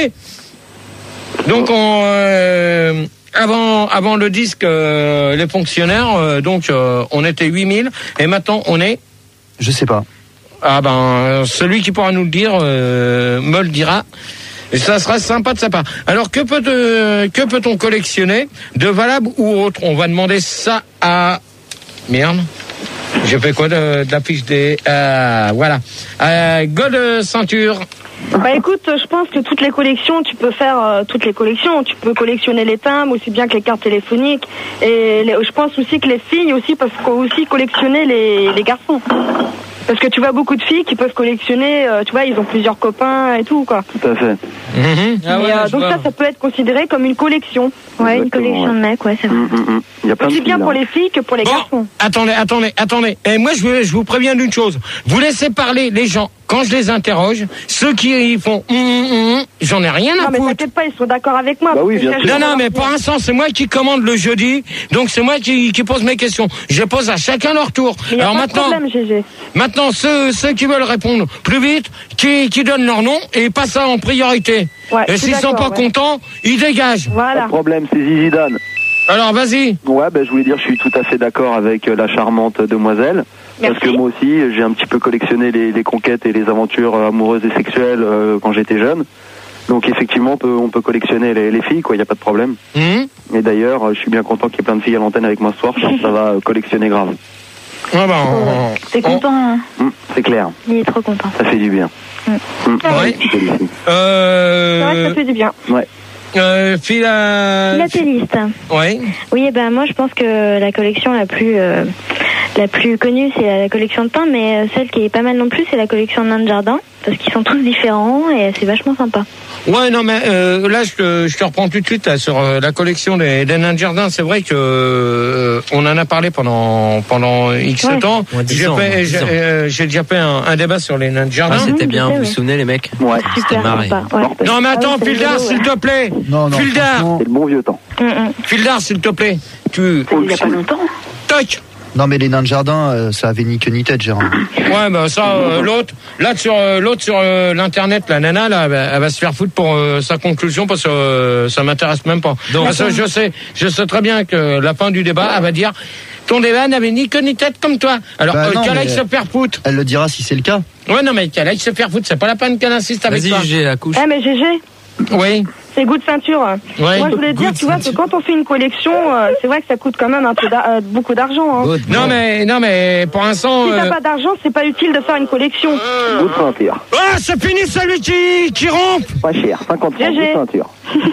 Donc, on... euh, avant, avant le disque, euh, les fonctionnaires, euh, donc, euh, on était huit mille. Et maintenant, on est... Je sais pas. Ah ben, celui qui pourra nous le dire euh, me le dira. Et ça sera sympa de sa part. Alors, que peut que peut-on collectionner de valable ou autre? On va demander ça à... Merde. J'ai fait quoi de, de la fiche des... Euh, voilà. Euh, God Ceinture. Bah écoute, je pense que toutes les collections, tu peux faire euh, toutes les collections. Tu peux collectionner les timbres aussi bien que les cartes téléphoniques. Et les- je pense aussi que les filles aussi peuvent co- aussi collectionner les, les garçons. Parce que tu vois beaucoup de filles qui peuvent collectionner, euh, tu vois, ils ont plusieurs copains et tout, quoi. Tout à fait. Mm-hmm. Ah Mais, ouais, euh, je donc vois. ça, ça peut être considéré comme une collection. Ouais, une Exactement, collection ouais. de mecs, ouais, c'est vrai. Hum, hum, hum. Il y a plein de Aussi bien filles, pour là. les filles que pour les Bon, garçons. attendez, attendez, attendez. Et moi, je, veux- je vous préviens d'une chose. Vous laissez parler les gens. Quand je les interroge, ceux qui font hum, hum, hum, j'en ai rien à Non mais foutre. t'inquiète pas, ils sont d'accord avec moi. Bah oui, parce que bien j'ai- sûr. Non, non, mais pour l'instant, c'est moi qui commande le jeudi, donc c'est moi qui, qui pose mes questions. Je pose à chacun leur tour. Mais y a Alors pas maintenant, de problème, G G. maintenant ceux, ceux qui veulent répondre plus vite, qui, qui donnent leur nom et passent ça en priorité. Ouais, et je suis s'ils sont pas d'accord, ouais. contents, ils dégagent. Pas Voilà. de problème, c'est Zizi Dan. Alors vas-y. Ouais, ben, je voulais dire, je suis tout à fait d'accord avec euh, la charmante demoiselle. Merci. Parce que moi aussi, j'ai un petit peu collectionné les, les conquêtes et les aventures euh, amoureuses et sexuelles euh, quand j'étais jeune. Donc effectivement, on peut, on peut collectionner les, les filles, quoi, il n'y a pas de problème. Hum Et d'ailleurs, euh, je suis bien content qu'il y ait plein de filles à l'antenne avec moi ce soir, car ça va euh, collectionner grave. Ah ben, on- T'es content, hein? Hum, c'est clair, Il est trop content. ça fait du bien. Mm. Hum, Ouais. c'est des filles. C'est vrai que Euh, ça fait du bien. Ouais. euh, Phila... Philatéliste. Ouais. Oui, ben moi je pense que la collection la plus euh, la plus connue c'est la collection de pain, mais euh, celle qui est pas mal non plus c'est la collection de nains de jardin parce qu'ils sont tous différents et c'est vachement sympa. Ouais, non, mais euh, là, je te, je te reprends tout de suite là, sur euh, la collection des, des nains de jardin. C'est vrai que euh, on en a parlé pendant pendant X Ouais. temps. Ouais, dix J'ai ans, fait- dix j'ai ans. euh, j'ai déjà fait un, un débat sur les nains de jardin. Ah, c'était Mhm, bien, je sais, vous vous ouais. souvenez, les mecs? Ouais. Super marré. sympa. Ouais. Non, mais Ah attends, oui, c'est Fildar, rigolo, s'il ouais. te plaît. Non, non. Fildar, franchement- C'est le bon vieux temps. Mm, mm. Fildar, s'il te plaît. Tu, Il y a pas longtemps. toc. Non, mais les nains de jardin, euh, ça avait ni queue ni tête, Gérard. Ouais, bah ça, euh, l'autre, là sur euh, l'autre sur euh, l'internet, la nana, là, elle va, elle va se faire foutre pour euh, sa conclusion parce que euh, ça m'intéresse même pas. Donc, parce que je sais, je sais très bien que la fin du débat, elle va dire, ton débat n'avait ni queue ni tête comme toi. Alors Bah euh, non, qu'elle aille mais- se faire foutre. Elle le dira si c'est le cas. Ouais, non, mais qu'elle aille se faire foutre, c'est pas la peine qu'elle insiste avec toi. Vas-y, G G, la couche. Eh mais G G, Oui. c'est goût de ceinture. Ouais. Moi je voulais dire, Goût de tu vois, que ceinture. quand on fait une collection, euh, c'est vrai que ça coûte quand même un peu d'ar- euh, beaucoup d'argent. Hein. Good. Non mais non mais pour l'instant. Si t'as euh, pas d'argent, c'est pas utile de faire une collection. Bout de ceinture. Ah, c'est fini celui qui qui rompt. Pas cher, cinquante francs, G G. bout de ceinture.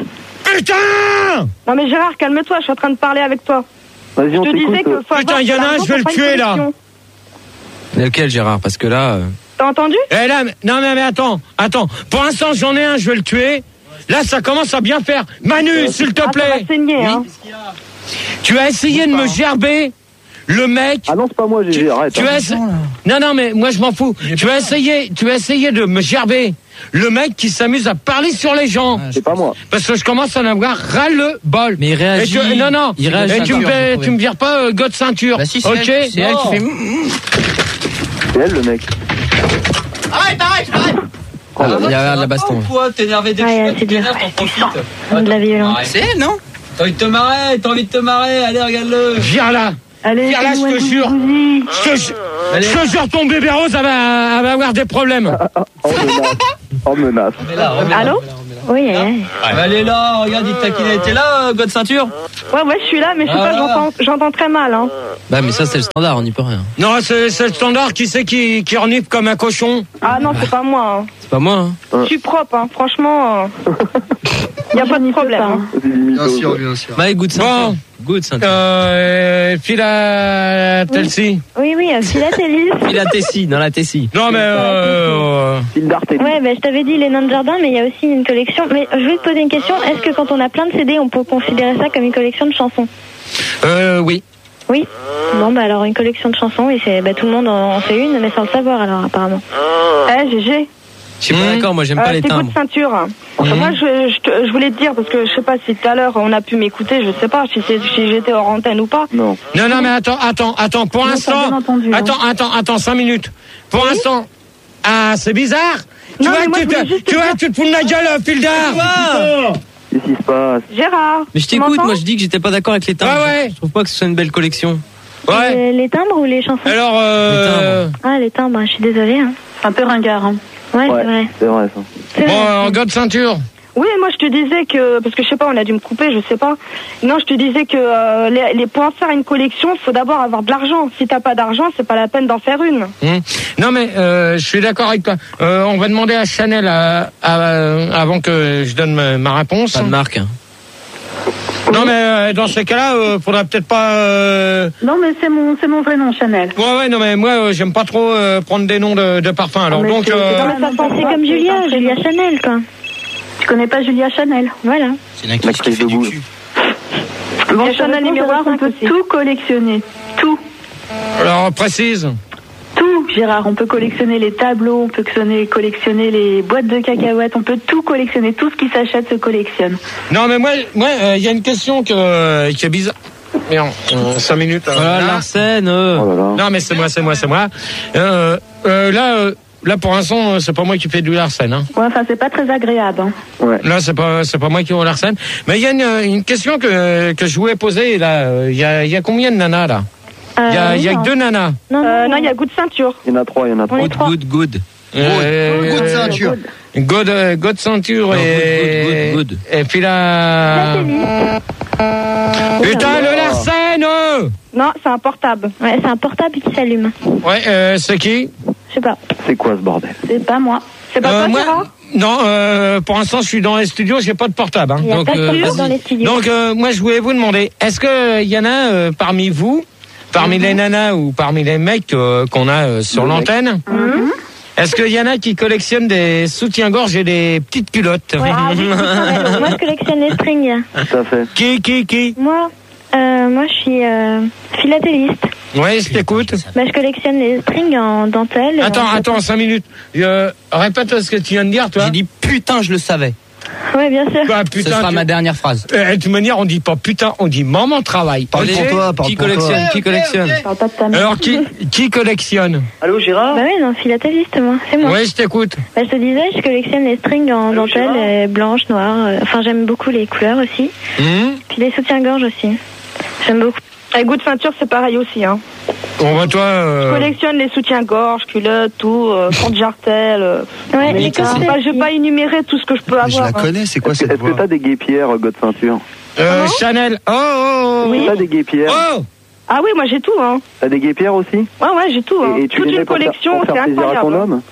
Putain. Non mais Gérard, calme-toi, je suis en train de parler avec toi. Vas-y, Je on te disais t'écoute. que faut Putain, avoir il y en a de un, l'argent je vais pour le faire une tuer, là. collection. Lequel, Gérard? Parce que là, euh, T'as entendu? Eh là, mais- non mais, mais attends, attends. Pour l'instant, j'en ai un, je vais le tuer. Là, ça commence à bien faire. Manu, s'il te Ah, ça plaît. va saigner, hein. Tu as essayé de me gerber le mec. Ah non, c'est pas moi, G G, arrête. Tu hein. as essa- Non, non, mais moi je m'en fous. Tu as essayé, tu as essayé de me gerber le mec qui s'amuse à parler sur les gens. C'est pas moi. Parce que je commence à en avoir ras le bol. Mais il réagit. Et tu, non, non. Il réagit. Et tu me, fais, tu me vires pas euh, God ceinture. Bah si, c'est ok. elle, c'est elle qui fait. C'est elle le mec. Arrête, arrête, arrête. Oh, il y a de la baston. Pourquoi t'es énervé dès que Ouais, tu c'est bien. t'énerves, t'en profites. De la violence. C'est elle, non? T'as envie de te marrer, t'as envie de te marrer, allez, regarde-le. Viens là. Allez, Viens là, je te jure. Je te ju- je te jure, ton bébé rose, elle va, elle va avoir des problèmes. Oh menace. Oh menace. Remets-la, remets-la, Allô? remets-la, remets-la. Oui, elle Bah, elle est là, regarde, il t'a qu'il était là, God ceinture. Ouais, ouais, je suis là, mais je sais Ah, pas, là. j'entends, j'entends très mal, hein. Bah mais ça c'est le standard, on n'y peut rien. Non, c'est, c'est le standard. Qui c'est qui, qui renifle comme un cochon? Ah non, c'est pas moi, hein. C'est pas moi. Hein. Je suis propre, hein. Franchement, euh... y a pas de problème, hein. Bien sûr, bien sûr. Bah good ceinture. Bon. Good ceinture. Euh, Philadelphie. Oui, oui, euh, philatélisme. Il a Tessie, dans la Tessie. Non, mais euh, Ouais, bah, je t'avais dit les nains de jardin, mais il y a aussi une collection. Mais je voulais te poser une question. Est-ce que quand on a plein de C D, on peut considérer ça comme une collection de chansons? euh, oui. Oui. Bon, bah alors une collection de chansons, et c'est, bah, tout le monde en en fait une, mais sans le savoir alors apparemment. Eh, G G. Je suis pas d'accord, moi j'aime pas Euh, les c'est timbres. coup de ceinture. Moi, je, je, te- je voulais te dire, parce que je sais pas si tout à l'heure on a pu m'écouter, je sais pas si, c'est- si j'étais hors antenne ou pas. Non. Non, non, mais attends, attends, attends. Pour Non, l'instant, t'as bien entendu, hein. attends, attends, attends, cinq minutes. Pour l'instant, ah, c'est bizarre. Tu Non, vois, mais moi, tu, je voulais te- juste te tu vois, dire- tu te fous de ma gueule, euh, fil d'art. Qu'est-ce qui se passe? Gérard. Mais je tu t'écoute, m'entends? moi je dis que j'étais pas d'accord avec les timbres. Ouais, ouais. Je trouve pas que ce soit une belle collection. Ouais. Les, les timbres ou les chansons? Alors, euh, Ah, les timbres, je suis désolée. Hein. Un peu ringard. Hein. Ouais, Ouais, c'est vrai. c'est vrai ça. C'est bon, vrai. en God ceinture. Oui, moi je te disais que, parce que je sais pas, on a dû me couper, je sais pas. Non, je te disais que euh, les, les, pour en faire une collection, il faut d'abord avoir de l'argent. Si t'as pas d'argent, c'est pas la peine d'en faire une. Hum. Non, mais euh, je suis d'accord avec toi. Euh, on va demander à Chanel à, à- avant que je donne ma, ma réponse. Pas de marque. Hein. Non, mais euh, dans ces cas-là, euh, faudra peut-être pas. Euh... Non, mais c'est mon, c'est mon vrai nom, Chanel. Ouais, ouais, non, mais moi, euh, j'aime pas trop euh, prendre des noms de, de parfums. Alors mais donc. c'est- euh, c'est Non, mais ça pensait comme Julia, Julia Chanel, quoi. Tu connais pas Julia Chanel? Voilà. C'est une actrice qui fait du cul. Bon, Et Chanel numéro un, on peut tout collectionner. Tout. Alors précise. Tout, Gérard. On peut collectionner les tableaux, on peut collectionner, collectionner les boîtes de cacahuètes, on peut tout collectionner. Tout ce qui s'achète se collectionne. Non, mais moi, moi, il euh, y a une question que, euh, qui est bizarre. Mais en, en cinq minutes. Euh, Voilà, là. Larsen. Euh. Oh là là. Non, mais c'est moi, c'est moi, c'est moi. Euh, euh, là, euh, là, pour l'instant, euh, c'est pas moi qui fais du Larsen. Hein. Ouais, enfin, c'est pas très agréable. Hein. Ouais. Là, c'est pas, c'est pas moi qui roule Larsen. Mais il y a une, une question que, que je voulais poser. Là, il y a, il y a combien de nanas là? Il y a, il y a que deux nanas. Non, euh, non, il y a goût de ceinture. Il y en a trois, il y en a trois. Good, good, good. Euh, Good ceinture. God, euh, God ceinture Non, et, good, good, good. et puis là. Putain, le Larsen! euh Non, c'est un portable. Ouais, c'est un portable qui s'allume. Ouais, euh, c'est qui? Je sais pas. C'est quoi ce bordel? C'est pas moi. C'est pas Euh, toi, moi- Gérard? Non, euh, pour l'instant, je suis dans les studios, j'ai pas de portable. Hein. Il y a Donc, pas de euh, portable vas-y. dans les studios. Donc, euh, moi, je voulais vous demander, est-ce que il y en a euh, parmi vous, parmi les nanas ou parmi les mecs euh, qu'on a euh, sur Les l'antenne, Mhm. est-ce qu'il y en a qui collectionnent des soutiens-gorge et des petites culottes? Ouais, ah, oui, c'est moi, je collectionne les strings. Tout à fait. Qui, qui, qui? Moi, euh, moi, je suis euh, philatéliste. Ouais, je t'écoute. Bah, je collectionne les strings en dentelle. et Attends, en- attends, cinq minutes. Euh, répète ce que tu viens de dire, toi. J'ai dit putain, je le savais. Ouais, bien sûr. Quoi, Ce putain, sera tu- ma dernière phrase. Euh, de toute manière, on dit pas putain, on dit maman travail. Parle Ok. pour toi, parle Qui pour toi. collectionne? Qui collectionne? Parle pas de ta mère. Alors, qui, qui collectionne? Allô, Gérard? Bah oui, non, philatéliste, moi. C'est moi. Ouais, je t'écoute. Bah, je te disais, je collectionne les strings en Allô, dentelle, Gérard euh, blanches, noires. euh, Enfin, j'aime beaucoup les couleurs aussi. Hum Puis les soutiens-gorge aussi. J'aime beaucoup. Et goût de ceinture, c'est pareil aussi, hein. On va toi. Je Euh... collectionne les soutiens-gorge, culottes, tout, euh, porte-jartel. Euh, Ouais, mais les je corsets vais pas, je vais aussi. pas énumérer tout ce que je peux Mais je avoir. la hein. connais, c'est quoi Est-ce que cette est-ce que voix? t'as des guépières, God ceinture? Euh, Chanel. Oh, oh, oh. Oui. T'as des guépières? Oh. Ah oui, moi j'ai tout, hein. T'as des guépières aussi? Ouais, ouais, j'ai tout. Hein. Et, et tu Toute les mets une pour faire- collection, pour c'est faire plaisir à incroyable. ton homme?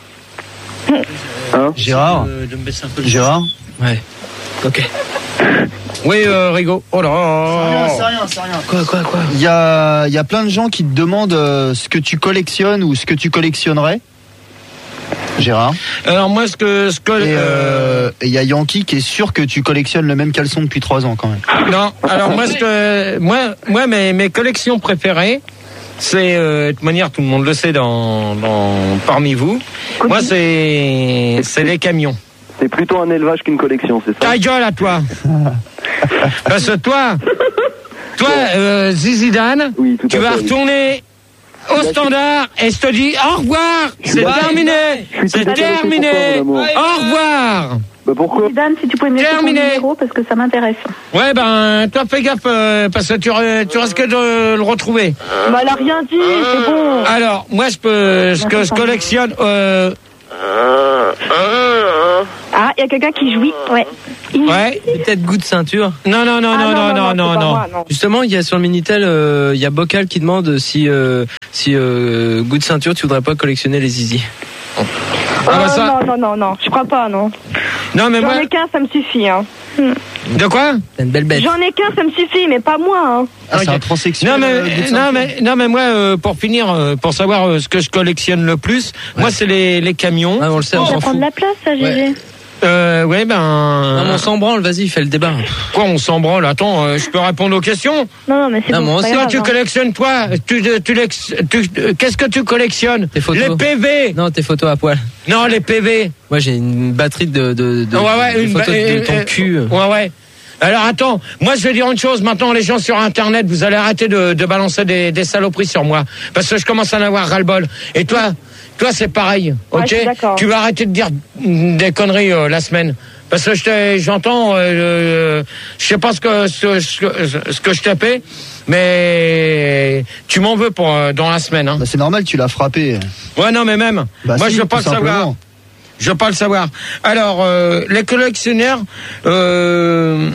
Hein? Gérard? Euh, de me baisser un peu le- Gérard? Ouais. Ok. Oui, euh, Rigo. Oh là là. C'est rien, c'est rien. Quoi, quoi, quoi? Il y a, il y a plein de gens qui te demandent euh, ce que tu collectionnes ou ce que tu collectionnerais. Gérard. Alors moi, ce que, ce que. Et euh, euh, et il y a Yankee qui est sûr que tu collectionnes le même caleçon depuis trois ans quand même. Non. Alors moi, ce que, moi, moi, mes, mes collections préférées, c'est euh, de toute manière tout le monde le sait dans, dans parmi vous. Moi c'est c'est les camions. C'est plutôt un élevage qu'une collection, c'est ça? Ta gueule à toi. Parce que toi, toi, euh, Zizidane, oui, tu vas retourner au standard et je te dis au revoir. C'est terminé. C'est terminé. Au revoir. Bah pourquoi? Dan, si tu pouvais me laisser ton numéro parce que ça m'intéresse. Ouais, ben, toi fais gaffe euh, parce que tu, tu risques de le retrouver. Bah elle a rien dit, c'est bon. Alors, moi je peux, ce que je collectionne. Euh... Ah, il y a quelqu'un qui jouit, ouais. Ouais. Peut-être goût de ceinture. Non, non, non, Ah, non, non, non, non, non. moi, non. Justement, il y a sur le Minitel, euh, il y a Bocal qui demande si, euh, si euh, goût de ceinture, tu voudrais pas collectionner les zizi. Oh, bah ça- Non, non, non, non, je crois pas, non. Non, mais J'en moi. ai qu'un, ça me suffit, hein. De quoi? T'as une belle bête. J'en ai qu'un, ça me suffit, mais pas moi, hein. Ah, c'est un transsexuel. Non mais, euh, goût de non ceinture. mais non mais moi euh, pour finir euh, pour savoir euh, ce que je collectionne le plus, moi c'est les, les camions. Ah, on le sait, on Ça s'en prend fout. de la place, ça, G G. Euh, ouais ben. Non, mais on s'en branle, vas-y, fais le débat. Quoi on s'en branle? Attends, euh, je peux répondre aux questions. Non, non, mais c'est Non, bon, moi c'est aussi, pas Toi grave, tu hein. collectionnes toi, tu, tu, lex- tu- euh, qu'est-ce que tu collectionnes? Tes photos. Les P V. Non, tes photos à poil. Non les P V. Moi, j'ai une batterie de, de, de, ouais ouais de une photos ba- de euh, ton euh, cul. Ouais ouais. Alors attends, moi je vais dire une chose, maintenant les gens sur internet, vous allez arrêter de, de balancer des, des saloperies sur moi. Parce que je commence à en avoir ras-le-bol. Et toi, toi c'est pareil, Ouais, ok? je suis d'accord. Tu vas arrêter de dire des conneries euh, la semaine. Parce que je t'ai- j'entends, euh, euh, je sais pas ce que, ce, ce que- ce que je t'ai fait, mais tu m'en veux pour euh, dans la semaine. Hein. Bah, c'est normal, tu l'as frappé. Ouais non mais même, Bah, moi si, je veux pas tout le savoir. simplement. Je veux pas le savoir. Alors, euh, les collectionneurs, euh,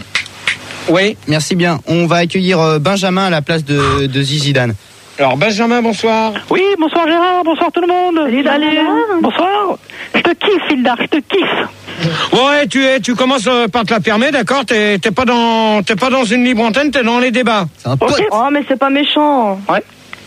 oui. Merci bien. On va accueillir euh, Benjamin à la place de, de Zizidane. Alors Benjamin, bonsoir. Oui, bonsoir Gérard, bonsoir tout le monde. Salut, Benjamin. Bonsoir. Je te kiffe, Hildar, je te kiffe. Ouais, tu es, tu commences euh, par te la fermer, d'accord? T'es, t'es pas dans, t'es pas dans une libre antenne, t'es dans les débats. C'est un pote. Oh, mais c'est pas méchant. Ouais.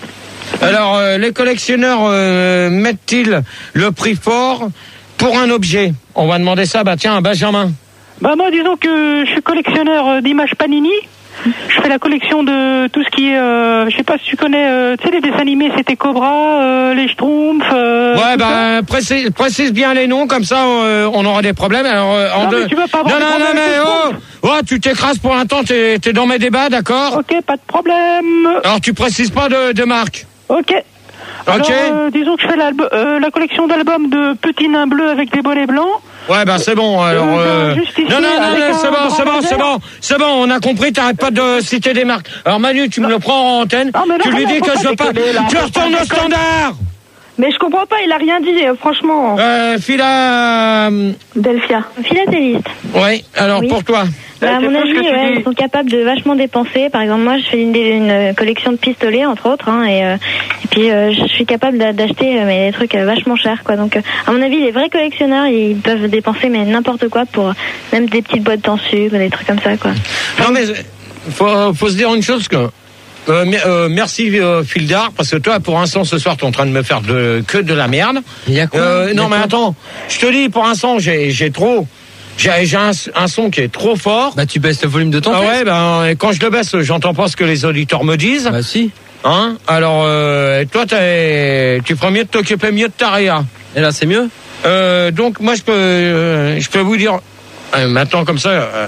Alors, euh, les collectionneurs euh, mettent-ils le prix fort pour un objet? On va demander ça, bah tiens, à Benjamin. Bah moi, disons que je suis collectionneur euh, d'images Panini. Je fais la collection de tout ce qui est, euh, je sais pas si tu connais, euh, tu sais les dessins animés, c'était Cobra, euh, les Schtroumpfs. Euh, Ouais, tout bah ça. précise, précise bien les noms, comme ça euh, on aura des problèmes. Alors, euh, en Non, mais deux. tu veux pas avoir non, des non, non, problèmes mais avec oh, oh, tu t'écrases pour un temps, t'es, t'es dans mes débats, d'accord? Ok, pas de problème. Alors tu précises pas de, de marque. Ok. Alors, Ok. euh, disons que je fais l'album- euh, la collection d'albums de petits nains bleus avec des bonnets blancs. Ouais, bah c'est bon. Alors, Euh, euh... juste ici, non, non, non, avec non, un c'est bon, grand c'est bon, laser. c'est bon, c'est bon. On a compris. T'arrêtes pas de citer des marques. Alors Manu, tu me le prends en antenne. Non, mais non, tu lui mais dis faut que pas je veux pas. déconner, là. Tu Faut retournes pas au déconner. standard. Mais je comprends pas, il a rien dit, euh, franchement. Euh, Phila. Delphia. Philatéliste. Oui. Alors Oui. pour toi. Bah, à c'est mon fou ce avis, que tu ouais, dis. ils sont capables de vachement dépenser. Par exemple, moi, je fais une, une collection de pistolets, entre autres, hein, et, euh, et puis euh, je suis capable d'a- d'acheter euh, mais des trucs euh, vachement chers, quoi. Donc, euh, à mon avis, les vrais collectionneurs, ils peuvent dépenser mais n'importe quoi pour euh, même des petites boîtes en sucre, des trucs comme ça, quoi. Non mais faut, faut se dire une chose que. Euh, mer- euh, merci euh, Fildar, parce que toi pour l'instant ce soir t'es en train de me faire de, que de la merde. Il y a quoi Euh, Il y a non mais quoi attends, je te dis pour l'instant j'ai, j'ai trop, j'ai, j'ai un, un son qui est trop fort. Bah, tu baisses le volume de ton Ah casque. ouais, ben et quand je le baisse, j'entends pas ce que les auditeurs me disent. Bah, si. Hein? Alors euh, et toi t'es, tu ferais mieux de t'occuper mieux de ta réa. Et là, c'est mieux? Euh, donc moi je peux, euh, je peux vous dire euh, maintenant comme ça. Euh,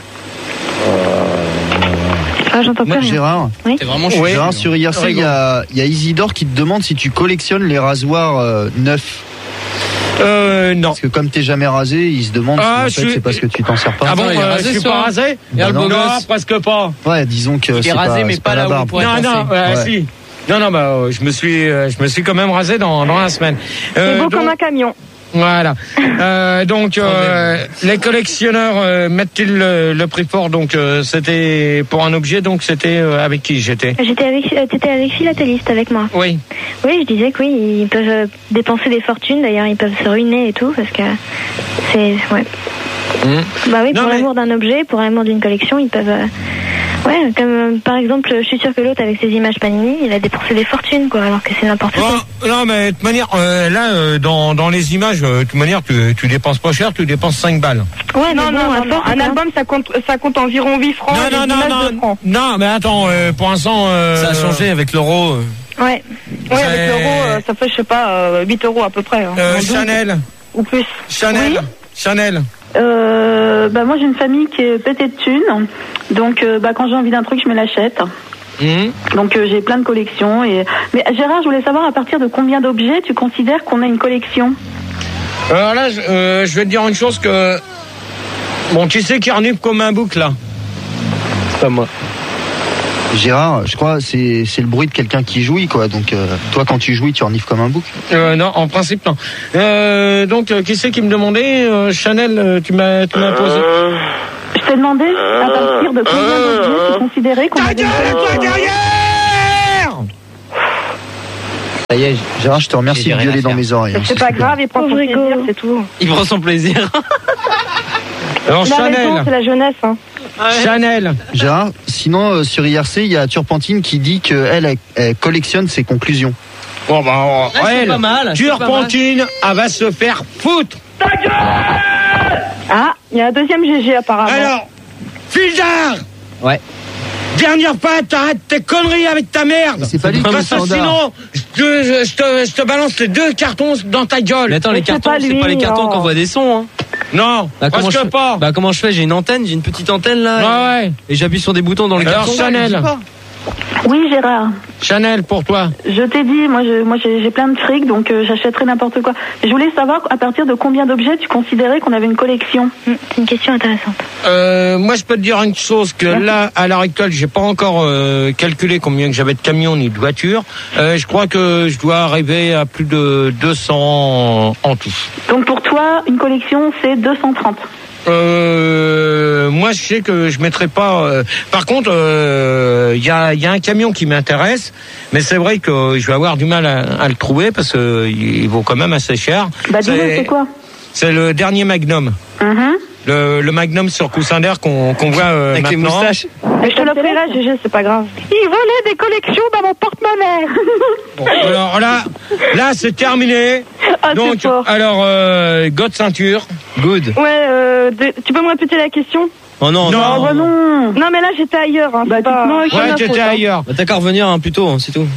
Ah, j'entends plus Moi, rien. Gérard, Oui. T'es vraiment Oui. Gérard, sur I R C, il y a, il y a Isidore qui te demande si tu collectionnes les rasoirs euh, neufs. euh, non. Parce que comme t'es jamais rasé, il se demande Ah, si en je fait, suis- c'est parce que tu t'en sers pas. Ah bon, il est euh, rasé je suis ce pas soir. rasé? Bah non. Non, presque pas. Ouais, disons que Il est c'est rasé, pas, mais c'est pas pas là la où on barbe. pourrait Non, non, penser. ouais, Ouais. si. Non, non, bah, euh, je me suis, euh, je me suis quand même rasé dans, dans la semaine. C'est Euh, beau donc- comme un camion. Voilà. Euh, donc, euh, les collectionneurs euh, mettent-ils le, le prix fort? Donc, euh, c'était pour un objet. Donc, c'était euh, avec qui j'étais? J'étais avec, euh, t'étais avec Philatéliste avec moi. Oui. Oui, je disais que oui, ils peuvent euh, dépenser des fortunes. D'ailleurs, ils peuvent se ruiner et tout parce que c'est, ouais. Mmh. Bah oui, Non, pour mais- l'amour d'un objet, pour l'amour d'une collection, ils peuvent. euh, Ouais, comme euh, par exemple, je suis sûre que l'autre avec ses images Panini, il a dépensé des fortunes, quoi, alors que c'est n'importe quoi. Oh, non, mais de toute manière, euh, là, euh, dans, dans les images, euh, de toute manière, tu, tu dépenses pas cher, tu dépenses cinq balles. Ouais, non, mais non, bon, à non, non. force, Un quoi. album, ça compte, ça compte environ huit francs. Non, et non, des non, images non, de francs. non, mais attends, euh, pour l'instant. Euh, Ça a changé avec l'euro. Ouais. Ouais, avec l'euro, euh, ça fait, je sais pas, euh, huit euros à peu près. Hein. Euh, En douze, Chanel. Ou plus. Chanel. Oui. Chanel. Euh, bah moi j'ai une famille qui est pétée de thunes, donc euh, bah quand j'ai envie d'un truc je me l'achète. Mmh. Donc euh, j'ai plein de collections. Et... Mais Gérard, je voulais savoir à partir de combien d'objets tu considères qu'on a une collection? Alors là, je, euh, je vais te dire une chose que... Bon, tu sais qui renifle comme un bouc, là? C'est pas moi. Gérard, je crois c'est c'est le bruit de quelqu'un qui jouit quoi. Donc euh, toi quand tu jouis tu renifles comme un bouc. Euh, non, en principe non. Euh, donc euh, qui c'est qui me demandait euh, Chanel, euh, tu m'as tu m'as posé. Je t'ai demandé à partir de combien d'objets tu considérais qu'on avait une collection. Ça y est, Gérard, je te remercie de gueuler dans mes oreilles. C'est pas grave, il prend son plaisir, c'est tout. Il prend son plaisir. Alors Il a Chanel. raison, c'est la jeunesse. Hein. Chanel. Gérard, sinon euh, sur I R C, il y a Turpentine qui dit qu'elle elle, elle collectionne ses conclusions. Bon bah oh, Ah, c'est elle, pas mal, c'est Turpentine, elle va se faire foutre. Ah, il y a un deuxième G G apparemment. Alors, Fildard. Ouais. Dernière fois, t'arrêtes tes conneries avec ta merde. C'est pas lui qui est Parce que standard. sinon, je te, je, te, je te balance les deux cartons dans ta gueule. Mais attends, les Mais c'est cartons, pas c'est lui, pas les cartons non. qui envoient des sons, hein. Non, Bah, comment parce je que fais pas. Bah, comment je fais? J'ai une antenne, j'ai une petite antenne là. Ouais, ouais. Et j'appuie sur des boutons dans le Alors, carton. Chanel. Je sais pas. Oui Gérard, Chanel, pour toi. je t'ai dit, moi je, moi j'ai j'ai plein de fric donc euh, j'achèterai n'importe quoi. Mais je voulais savoir à partir de combien d'objets tu considérais qu'on avait une collection. C'est une question intéressante. Euh, moi, je peux te dire une chose, que là, à l'heure actuelle, j'ai pas encore euh, calculé combien que j'avais de camions ni de voitures. Euh, je crois que je dois arriver à plus de deux cents en tout. Donc pour toi, une collection c'est deux cent trente. Euh, moi, je sais que je mettrai pas. Euh, par contre, il euh, y, a, y a un camion qui m'intéresse, mais c'est vrai que je vais avoir du mal à, à le trouver parce que il vaut quand même assez cher. Bah dis-le, c'est quoi? C'est le dernier Magnum. Mm-hmm. Le, le Magnum sur coussin d'air qu'on qu'on voit euh, Avec les maintenant. moustaches. Mais je te l'offrirai, G G, c'est pas grave. Il volait des collections dans mon porte-monnaie. Bon, alors là, là c'est terminé. Ah, c'est Donc, fort. alors, euh, God ceinture. Good. Ouais, euh, de- tu peux me répéter la question? Oh non, Non. Oh bah non. Non, mais là j'étais ailleurs. Hein, Bah c'est pas... dites-moi, Ouais, t'étais ailleurs. Bah, t'as qu'à revenir hein, plus tôt, hein, c'est tout.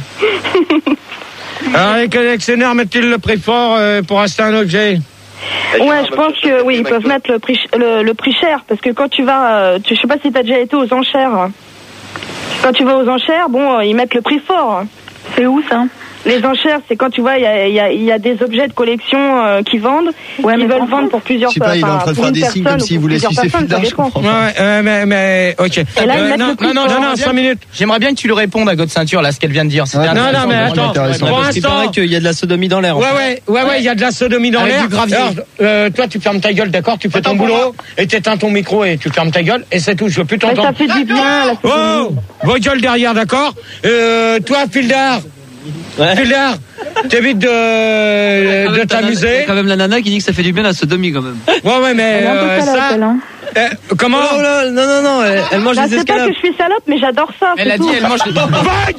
Alors, les collectionneurs mettent-ils le prix fort euh, pour acheter un objet? Ouais, je pense que oui, ils peuvent mettre le prix, ch- le, le prix cher, parce que quand tu vas, euh, tu, je sais pas si t'as déjà été aux enchères. Quand tu vas aux enchères, bon, euh, ils mettent le prix fort. C'est où ça? Les enchères, c'est quand tu vois, il y a, il y, a, il y a des objets de collection euh, qui vendent, Ouais, qui mais veulent en vendre France, pour plusieurs Je sais pas, il est en train de pour faire une des signes personne comme ou s'il pour voulait plusieurs sucer personnes, ça Fildar, je dépend. comprends. Ouais, euh, mais, mais, ok. Et là, ils Euh, mettent non, le prix non, non, fort. non, non, cinq minutes. J'aimerais bien que tu le répondes à God Ceinture, là, ce qu'elle vient de dire. C'était Ouais, Non, intéressant, non, mais vraiment attends. intéressant. Pour Parce qu'il l'instant- paraît qu'il y a de la sodomie dans l'air. en Ouais, fait. ouais, ouais, ouais, il y a de la sodomie dans Avec l'air. du gravier. Alors, euh, toi, tu fermes ta gueule, d'accord? Tu fais ton boulot, et t'éteins ton micro, et tu fermes ta gueule, et c'est tout, je veux plus Mais t'entendre. ça fait du bien, la Oh! Vos gueules derrière, d'accord? Euh, toi, Fildar. Ouais. Fildar, t'évites de, Quand de même, t'as- t'amuser. t'as quand même la nana qui dit que ça fait du bien la sodomie quand même. Ouais, ouais, mais, Elle est un peu euh, salope, ça, elle, hein. euh, comment? Oh là, non, non, non, elle, elle mange Bah, des c'est pas escalopes. que je suis salope, mais j'adore ça. Elle c'est a dit, tout. elle mange les... Va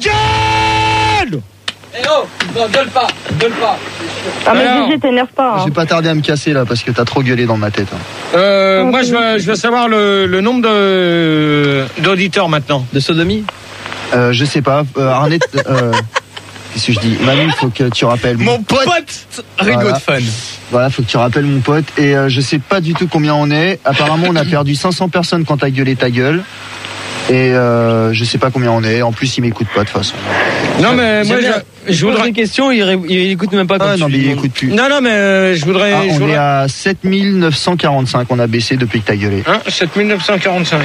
gueule! Eh oh, non, gueule pas, gueule pas. Ah, mais Alors. G G, t'énerve pas. Je Hein. vais pas tarder à me casser là parce que t'as trop gueulé dans ma tête. hein. Euh, moi, je veux, je veux savoir le, le nombre de, d'auditeurs maintenant. De sodomie. Euh, je sais pas. Euh, Arnett, euh, qu'est-ce que je dis? Manu, il faut que tu rappelles mon, Mon pote, Rigo Voilà. de fun. Voilà, faut que tu rappelles mon pote. Et euh, je sais pas du tout combien on est. Apparemment, on a perdu cinq cents personnes quand t'as gueulé ta gueule. Et euh, je sais pas combien on est. En plus, il m'écoute pas de toute façon. Non, mais moi, J'aime bien. je, je Je pose voudrais. des questions, il, ré- il écoute même pas quand Ah tu non, mais lui il demandes. écoute plus. Non, non, mais euh, je voudrais. Ah, je on voudrais... est à sept mille neuf cent quarante-cinq. On a baissé depuis que t'as gueulé. Hein, sept mille neuf cent quarante-cinq.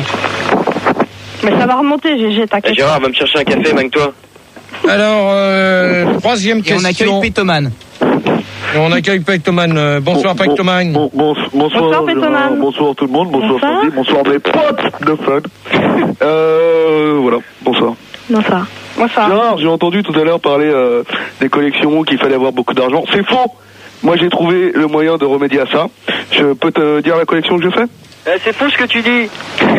Mais ça va remonter, G G, Eh, t'inquiète. Gérard, va me chercher un café, magne-toi. Alors, euh, troisième Et on question. accueille Pétoman. Et on accueille Pectoman. Euh, bonsoir, Bon, Pectoman. Bon, bon, bonsoir, Bonsoir, Gérard, Pétoman. bonsoir tout le monde, bonsoir Bonsoir. Sandy, bonsoir mes potes de fun. Euh, voilà, bonsoir. Bonsoir. Bonsoir. Gérard, j'ai entendu tout à l'heure parler euh, des collections, qu'il fallait avoir beaucoup d'argent. C'est faux. Moi, j'ai trouvé le moyen de remédier à ça. Je peux te dire la collection que je fais? Eh, c'est fou ce que tu dis.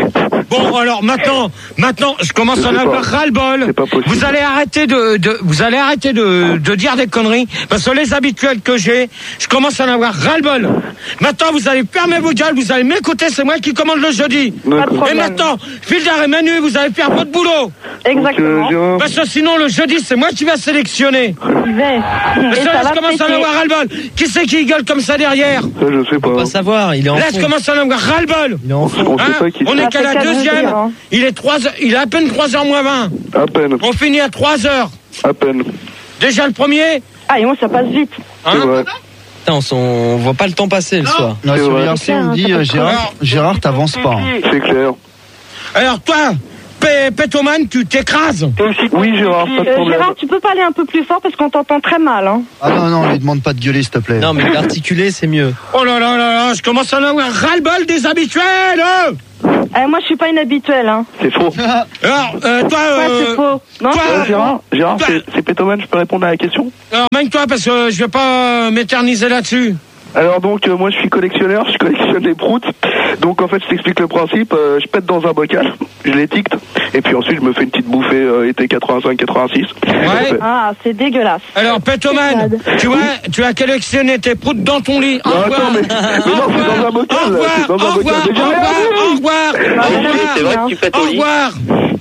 Bon, alors maintenant, maintenant, je commence Je à en sais avoir pas. ras-le-bol. C'est pas possible. Vous allez arrêter de, de, vous allez arrêter de, de dire des conneries, parce que les habituels que j'ai, je commence à en avoir ras-le-bol. Maintenant, vous allez fermer vos gueules, vous allez m'écouter, c'est moi qui commande le jeudi. Pas de Et problème. maintenant, Fildar et Manu, vous allez faire votre boulot. Exactement. Euh, Parce que sinon, le jeudi, c'est moi qui vais sélectionner. J'y vais. Mais Et ça, ça là, va je commence à en péter. avoir ras-le-bol. Qui c'est qui gueule comme ça derrière? Ça, je sais pas. Pas savoir, il est en Là, fond. je commence à en avoir ras-le-bol. Il est en fond. On sait Hein, pas qui on c'est. est qu'à Ça la fait qu'à deuxième. nous dire, hein. Il est trois heures, il est à peine trois heures moins vingt. À peine. On finit à trois heures. À peine. Déjà le premier. Ah, et moi, ça passe vite. Hein C'est vrai. Putain, on, s'en- on voit pas le temps passer le soir. Non, C'est sur vrai. I R C, on me dit, euh, Gérard, Gérard, t'avances pas. hein. C'est clair. Alors toi, P- Pétoman, tu t'écrases. Oui, Gérard, pas de Euh, problème. Gérard, tu peux parler un peu plus fort parce qu'on t'entend très mal. Hein. Ah non, non, lui demande pas de gueuler, s'il te plaît. Non, mais l'articuler, c'est mieux. Oh là là là là, je commence à en avoir ras-le-bol des habituels. euh. Eh, moi, je suis pas inhabituelle. Hein. C'est faux. Alors, euh, toi, Ouais, euh, c'est faux. Non, toi, Euh, Gérard, Gérard, toi- c'est- c'est Pétoman, je peux répondre à la question? alors mène-toi parce que je vais pas m'éterniser là-dessus. Alors donc euh, moi je suis collectionneur, je collectionne les proutes. Donc en fait je t'explique le principe, euh, je pète dans un bocal, je l'étiquette et puis ensuite je me fais une petite bouffée euh, été quatre-vingt-cinq quatre-vingt-six. Ouais. Ah, c'est dégueulasse. Alors Pétoman, tu vois, tu as collectionné tes proutes dans ton lit. Au Non, revoir. attends, mais, mais non, c'est dans un bocal, Au là, revoir, c'est dans un au bocal. revoir, Mais j'ai au rien revoir, vu. au revoir, au C'est vrai que tu fais revoir, ton au lit. revoir.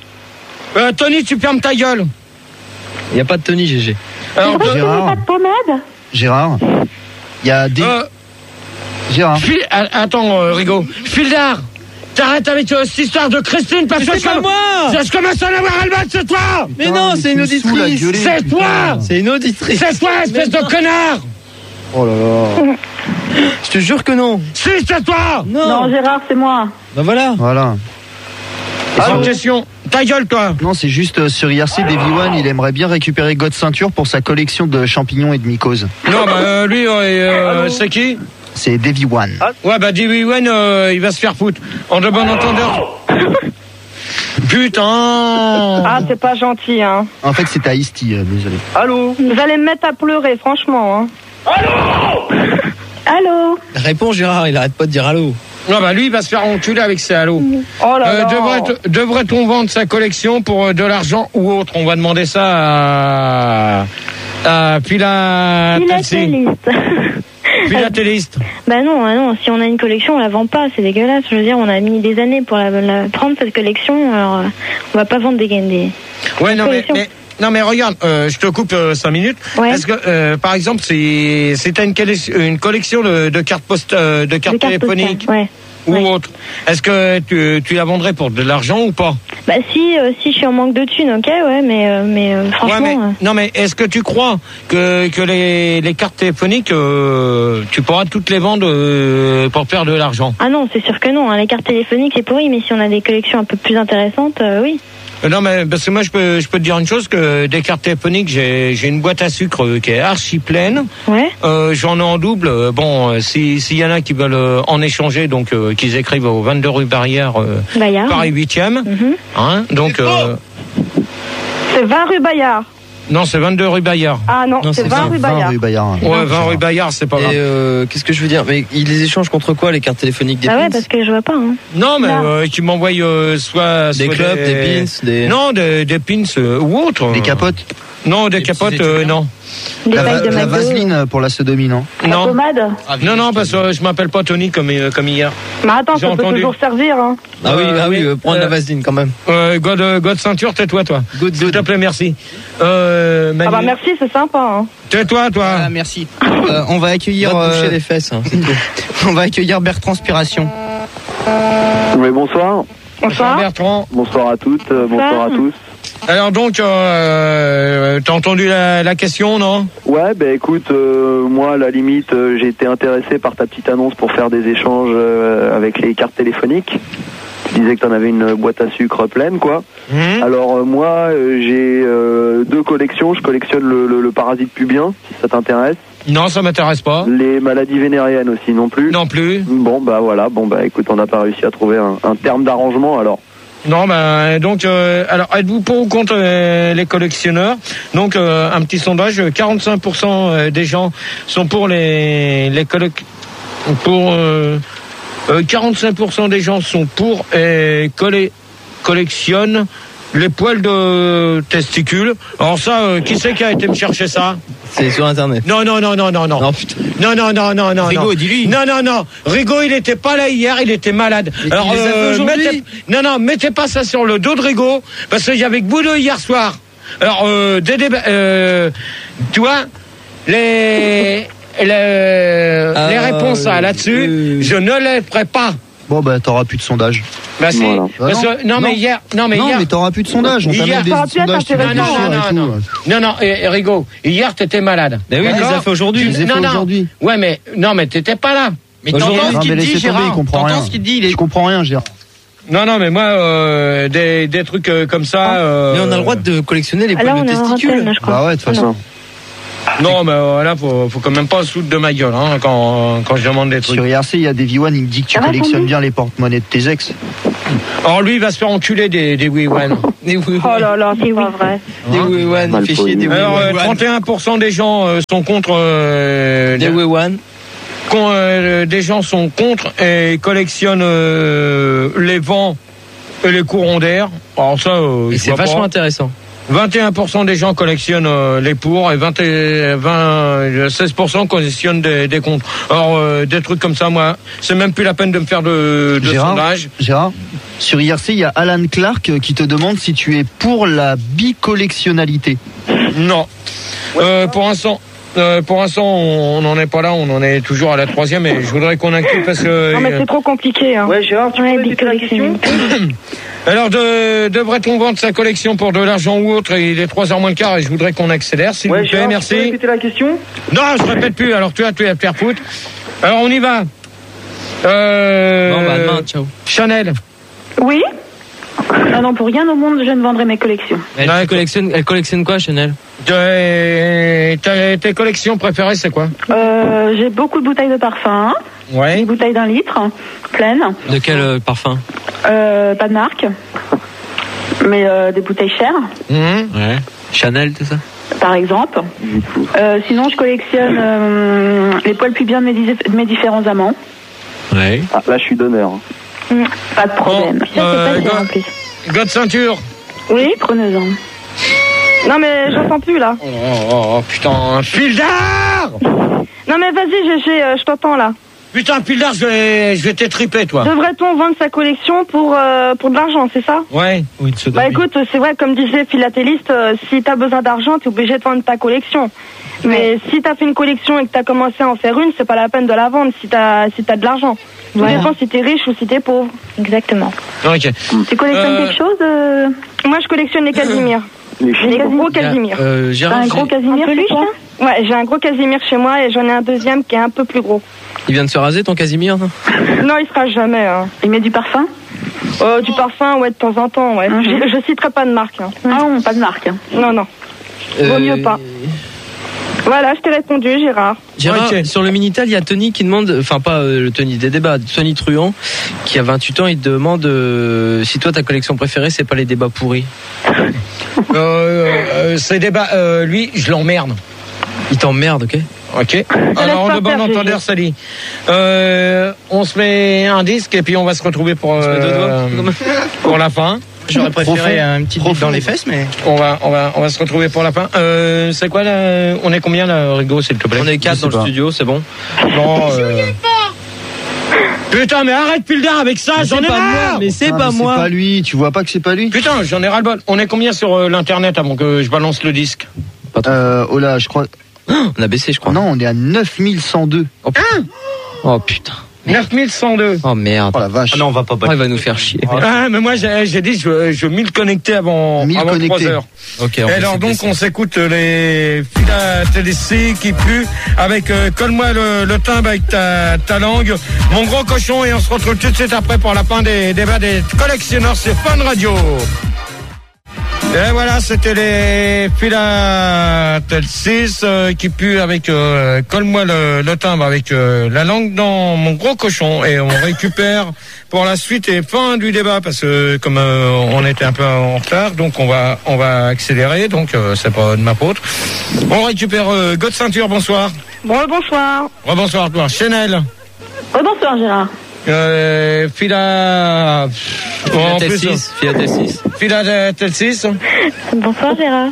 Euh, Tony, tu fermes ta gueule. Il y a pas de Tony, G G. Alors, Gérard. Gérard. Pas de pommade? Gérard, il y a des... euh, Gérard. Phil- a- attends, euh, Rigaud. Fildar, t'arrêtes avec euh, cette histoire de Christine parce Mais que c'est je, pas com- moi. je je commence à en avoir ral c'est toi. Mais Putain, non, mais c'est tu une me saoules à auditrice. gueuler, C'est putain. toi. C'est une auditrice. C'est toi, espèce de connard. Oh là là. Je te jure que non. Si, c'est toi. Non. Non, Gérard, c'est moi. Bah voilà. Voilà. Sans question. Ta gueule, toi. Non, c'est juste euh, sur I R C, Davy One, il aimerait bien récupérer God Ceinture pour sa collection de champignons et de mycoses. Non, bah euh, lui, euh, euh, c'est qui? C'est Davy One. Ouais, bah Davy One, euh, il va se faire foutre. En de bon entendeur. Putain. Ah, c'est pas gentil. Hein. En fait, c'est à Isti, euh, désolé. Allô? Vous allez me mettre à pleurer, franchement. Hein. Allô? Réponds, Gérard, il arrête pas de dire allô. Non, bah lui, il va se faire enculer avec ses halos. Oh là Euh, là. devrait- Devrait-on vendre sa collection pour euh, de l'argent ou autre? On va demander ça à, à Pila... Philatéliste. Philatéliste. Bah non, ah non, si on a une collection, on la vend pas, c'est dégueulasse. Je veux dire, on a mis des années pour la, la prendre cette collection, alors euh, on va pas vendre des des. Ouais, non, mais, collection. mais, non, mais regarde, euh, je te coupe euh, cinq minutes. Ouais. Est-ce que, euh, par exemple, si, si t'as une, collection- une collection de, de cartes post, euh, de cartes Des cartes téléphoniques postales, ouais. ou ouais. autre, est-ce que tu, tu la vendrais pour de l'argent ou pas? Bah si, euh, si je suis en manque de thunes, ok, ouais, mais euh, mais euh, franchement. Ouais, mais, euh, non, mais est-ce que tu crois que, que les, les cartes téléphoniques, euh, tu pourras toutes les vendre euh, pour faire de l'argent? Ah non, c'est sûr que non. Hein. Les cartes téléphoniques, c'est pourri, mais si on a des collections un peu plus intéressantes, euh, oui. Euh, Non, mais parce que moi, je peux, je peux te dire une chose, que des cartes téléphoniques, j'ai, j'ai une boîte à sucre euh, qui est archi pleine. Ouais. Euh, j'en ai en double. Euh, Bon, euh, si, s'il y en a qui veulent euh, en échanger, donc euh, qu'ils écrivent au vingt-deux rue Barrière, euh, Bayard. Paris huitième. Mhm. Hein, donc, euh, C'est vingt rue Bayard. non, c'est vingt-deux rue Bayard. Ah non, Non, c'est c'est vingt rue Bayard. rue Bayard. Ouais, vingt rue Bayard, c'est pas grave. Et euh, qu'est-ce que je veux dire? Mais ils les échangent contre quoi, les cartes téléphoniques des Bah ouais, pins? parce que je vois pas. Hein. Non, mais Non. euh, qui m'envoient euh, soit, Des soit clubs, des pins, des... Non, des, des pins euh, ou autres. Des capotes. Non, des, Des petits capotes, euh, étudiants. non. Des La, bagues de la McDo. vaseline pour la sodomie, non? La Non. pommade? Non, non, parce que je m'appelle pas Tony comme, euh, comme hier. Mais attends, J'ai ça peut entendu. toujours servir. Hein. Ah oui, Euh, ah oui, oui, euh, prendre euh, la vaseline quand même. Euh, God, euh, God ceinture, tais-toi, toi. Good, S'il te good. plaît, merci. Euh, Manu, Ah bah merci, c'est sympa. Hein. tais-toi, toi. Ah, merci. Euh, on va accueillir, Va te euh, boucher les fesses, hein, c'est tout. on va accueillir Bertranspiration. Oui, bonsoir. Bonsoir. Bertrand. Bonsoir à toutes, euh, bonsoir à tous. Alors donc, euh, t'as entendu la, la question, non? Ouais, ben écoute, euh, moi à la limite, euh, j'ai été intéressé par ta petite annonce pour faire des échanges euh, avec les cartes téléphoniques. Tu disais que t'en avais une boîte à sucre pleine, quoi. Mmh. Alors euh, moi, euh, j'ai euh, deux collections. Je collectionne le, le, le parasite pubien, si ça t'intéresse. Non, ça m'intéresse pas. Les maladies vénériennes aussi, non plus. Non plus. Bon, bah voilà. Bon, bah écoute, on n'a pas réussi à trouver un, un terme d'arrangement, alors. Non, ben donc, euh, alors êtes-vous pour ou contre euh, les collectionneurs? Donc euh, un petit sondage, quarante-cinq pour cent des gens sont pour les les collec pour euh, euh, quarante-cinq pour cent des gens sont pour euh, coller collectionne les poils de testicules. Alors ça, euh, qui c'est qui a été me chercher ça? C'est sur internet. Non, non, non, non, non, non. Non, putain. Non, non, non, non, non. Rigaud, non. dis-lui. Non, non, non. Rigaud, il était pas là hier, il était malade. Et Alors, il les a fait aujourd'hui mettez... non, non, mettez pas ça sur le dos de Rigaud, parce qu'il y avait que Boulot hier soir. Alors, euh, des débats, euh, tu vois, les, les, ah, les réponses euh, là-dessus, euh... je ne les ferai pas. Bon, bah, t'auras plus de sondage. Bah, si. Voilà. Parce que, non, non, mais hier, non, mais non, hier. mais t'auras plus de sondage. On t'a hier, des sondages. Non, non, non, non, non, non, non, et, et Rigaud, hier, t'étais malade. Mais oui, il les a fait aujourd'hui. Il les a fait aujourd'hui. Ouais, mais, non, mais t'étais pas là. Mais t'entends ce qu'il dit, Gérard. T'entends ce qu'il dit, il est... Je comprends rien, Gérard. Non, non, mais moi, euh, des, des trucs euh, comme ça. Euh... Mais on a le droit de collectionner les poils Alors, de testicules. Bah ouais, de toute façon. Non, mais euh, là, faut, faut quand même pas se foutre de ma gueule hein, quand, quand je demande des trucs. Sur I R C, il y a des V un, il me dit que tu collectionnes bien les porte-monnaies de tes ex. Alors lui, il va se faire enculer des, des Wii One. Des Wii One. Oh là là, c'est pas vrai. Des Wii One, il fait chier des Wii One. Alors, euh, trente et un pour cent des gens euh, sont contre... Euh, des Wii One. Quand, euh, des gens sont contre et collectionnent euh, les vents et les courants d'air. Alors ça, euh, et c'est vachement pas. intéressant. vingt et un pour cent des gens collectionnent euh, les pour et vingt et, vingt, seize pour cent collectionnent des, des contre. Alors, euh, des trucs comme ça, moi, c'est même plus la peine de me faire de, de Gérard, sondage. Gérard, sur I R C, il y a Alan Clark qui te demande si tu es pour la bicollectionnalité. Non. Euh, pour l'instant... Euh, pour l'instant, on n'en est pas là, on en est toujours à la troisième et je voudrais qu'on inclue parce que... Non mais c'est trop compliqué. Hein. Ouais, Gérard, tu peux répéter la question ? Alors, de, devrait-on vendre sa collection pour de l'argent ou autre? Il est trois heures moins le quart et je voudrais qu'on accélère, s'il ouais, vous plaît, Gérard, merci. Tu peux répéter la question ? Non, je répète plus, alors tu as, tu vas te faire foutre. Alors, on y va. Euh... Bon, bah, demain, ciao. Chanel. Oui ? Ah non, pour rien au monde, je ne vendrai mes collections. Elle, elle, collectionne, elle collectionne quoi, Chanel? Tes, tes, tes collections préférées, c'est quoi? euh, J'ai beaucoup de bouteilles de parfum. Ouais. Des bouteilles d'un litre, pleines. De quel euh, parfum? euh, Pas de marque. Mais euh, des bouteilles chères. Mmh. Ouais. Chanel, tout ça? Par exemple. Euh, sinon, je collectionne euh, les poils pubiens de mes, de mes différents amants. Ouais. Ah, là, je suis donneur. Mmh, pas de problème. Bon, Ça, euh, c'est pas cher, en plus. God ceinture. Oui, preneuse-en. Non mais j'entends plus là. Oh, oh, oh putain, Pildar! Non mais vas-y, G G, euh, je t'entends là. Putain, Pildar, je vais, je vais t'étriper, toi. Devrait-on vendre sa collection pour, euh, pour de l'argent, c'est ça? Ouais. Oui, de bah écoute, c'est vrai, comme disait Philatéliste, euh, si t'as besoin d'argent, t'es obligé de vendre ta collection. Mais ouais. Si t'as fait une collection et que t'as commencé à en faire une, c'est pas la peine de la vendre si t'as, si t'as de l'argent. Tout ouais. dépend si t'es riche ou si t'es pauvre. Exactement. Ok. Tu collectionnes euh... quelque chose euh... Moi, je collectionne les Casimir. Les, les gros Casimir. Euh, T'as un gros Casimir, c'est quoi? Ouais, j'ai un gros Casimir chez moi et j'en ai un deuxième qui est un peu plus gros. Il vient de se raser, ton Casimir? Non, non il se rase jamais. Hein. Il met du parfum? euh, Du parfum, ouais, de temps en temps, ouais. Mm-hmm. Je, je citerai pas de marque. Hein. Ah non, pas de marque. Non, non. Euh... Vaut mieux pas. Voilà, je t'ai répondu, Gérard. Gérard, okay. Sur le Minitel, il y a Tony qui demande, enfin pas euh, le Tony des débats, Tony Truand, qui a vingt-huit ans, il te demande euh, si toi ta collection préférée, c'est pas les débats pourris. euh, euh, ces débats, euh, lui, je l'emmerde. Il t'emmerde, ok. Ok. Alors, de bon entendeur, Sally. Euh, on se met un disque et puis on va se retrouver pour, euh, pour la fin. J'aurais préféré un petit bit dans les fesses, mais on va, on va, on va se retrouver pour la fin. Euh, c'est quoi là? On est combien là, Rigaud, s'il te plaît? On est quatre dans pas. Le studio, c'est bon. Bon. Euh... Putain, mais arrête Pildar avec ça, mais j'en ai marre. Moi, mais c'est ah, pas mais moi. C'est pas lui. Tu vois pas que c'est pas lui? Putain, j'en ai ras le bol. On est combien sur euh, l'internet avant que je balance le disque? Euh, oh là, je crois. On a baissé, je crois. Non, on est à neuf mille cent deux. Oh putain. Oh putain. neuf mille cent deux. Oh merde. Oh la vache. Ah non, on va pas battre. Oh, il va nous faire chier. Ah, mais moi, j'ai, j'ai dit, je, je veux mille connectés avant, avant trois heures. Ok. Et alors, donc, on s'écoute les Philatélistes qui puent avec, euh, colle-moi le, le timbre avec ta, ta langue, mon gros cochon, et on se retrouve tout de suite après pour la fin des débats des collectionneurs sur Fun Radio. Et voilà, c'était les Philatélistes euh, qui puent avec euh, colle-moi le, le timbre avec euh, la langue dans mon gros cochon, et on récupère pour la suite et fin du débat parce que comme euh, on était un peu en retard, donc on va on va accélérer, donc euh, c'est pas de ma faute. On récupère euh, God Ceinture, bonsoir. Bon bonsoir. Rebonsoir à toi, Chanel. Rebonsoir Gérard. Euh, Phila... Philadelphie. Philadelphie. Philadelphie. Bonsoir Gérard.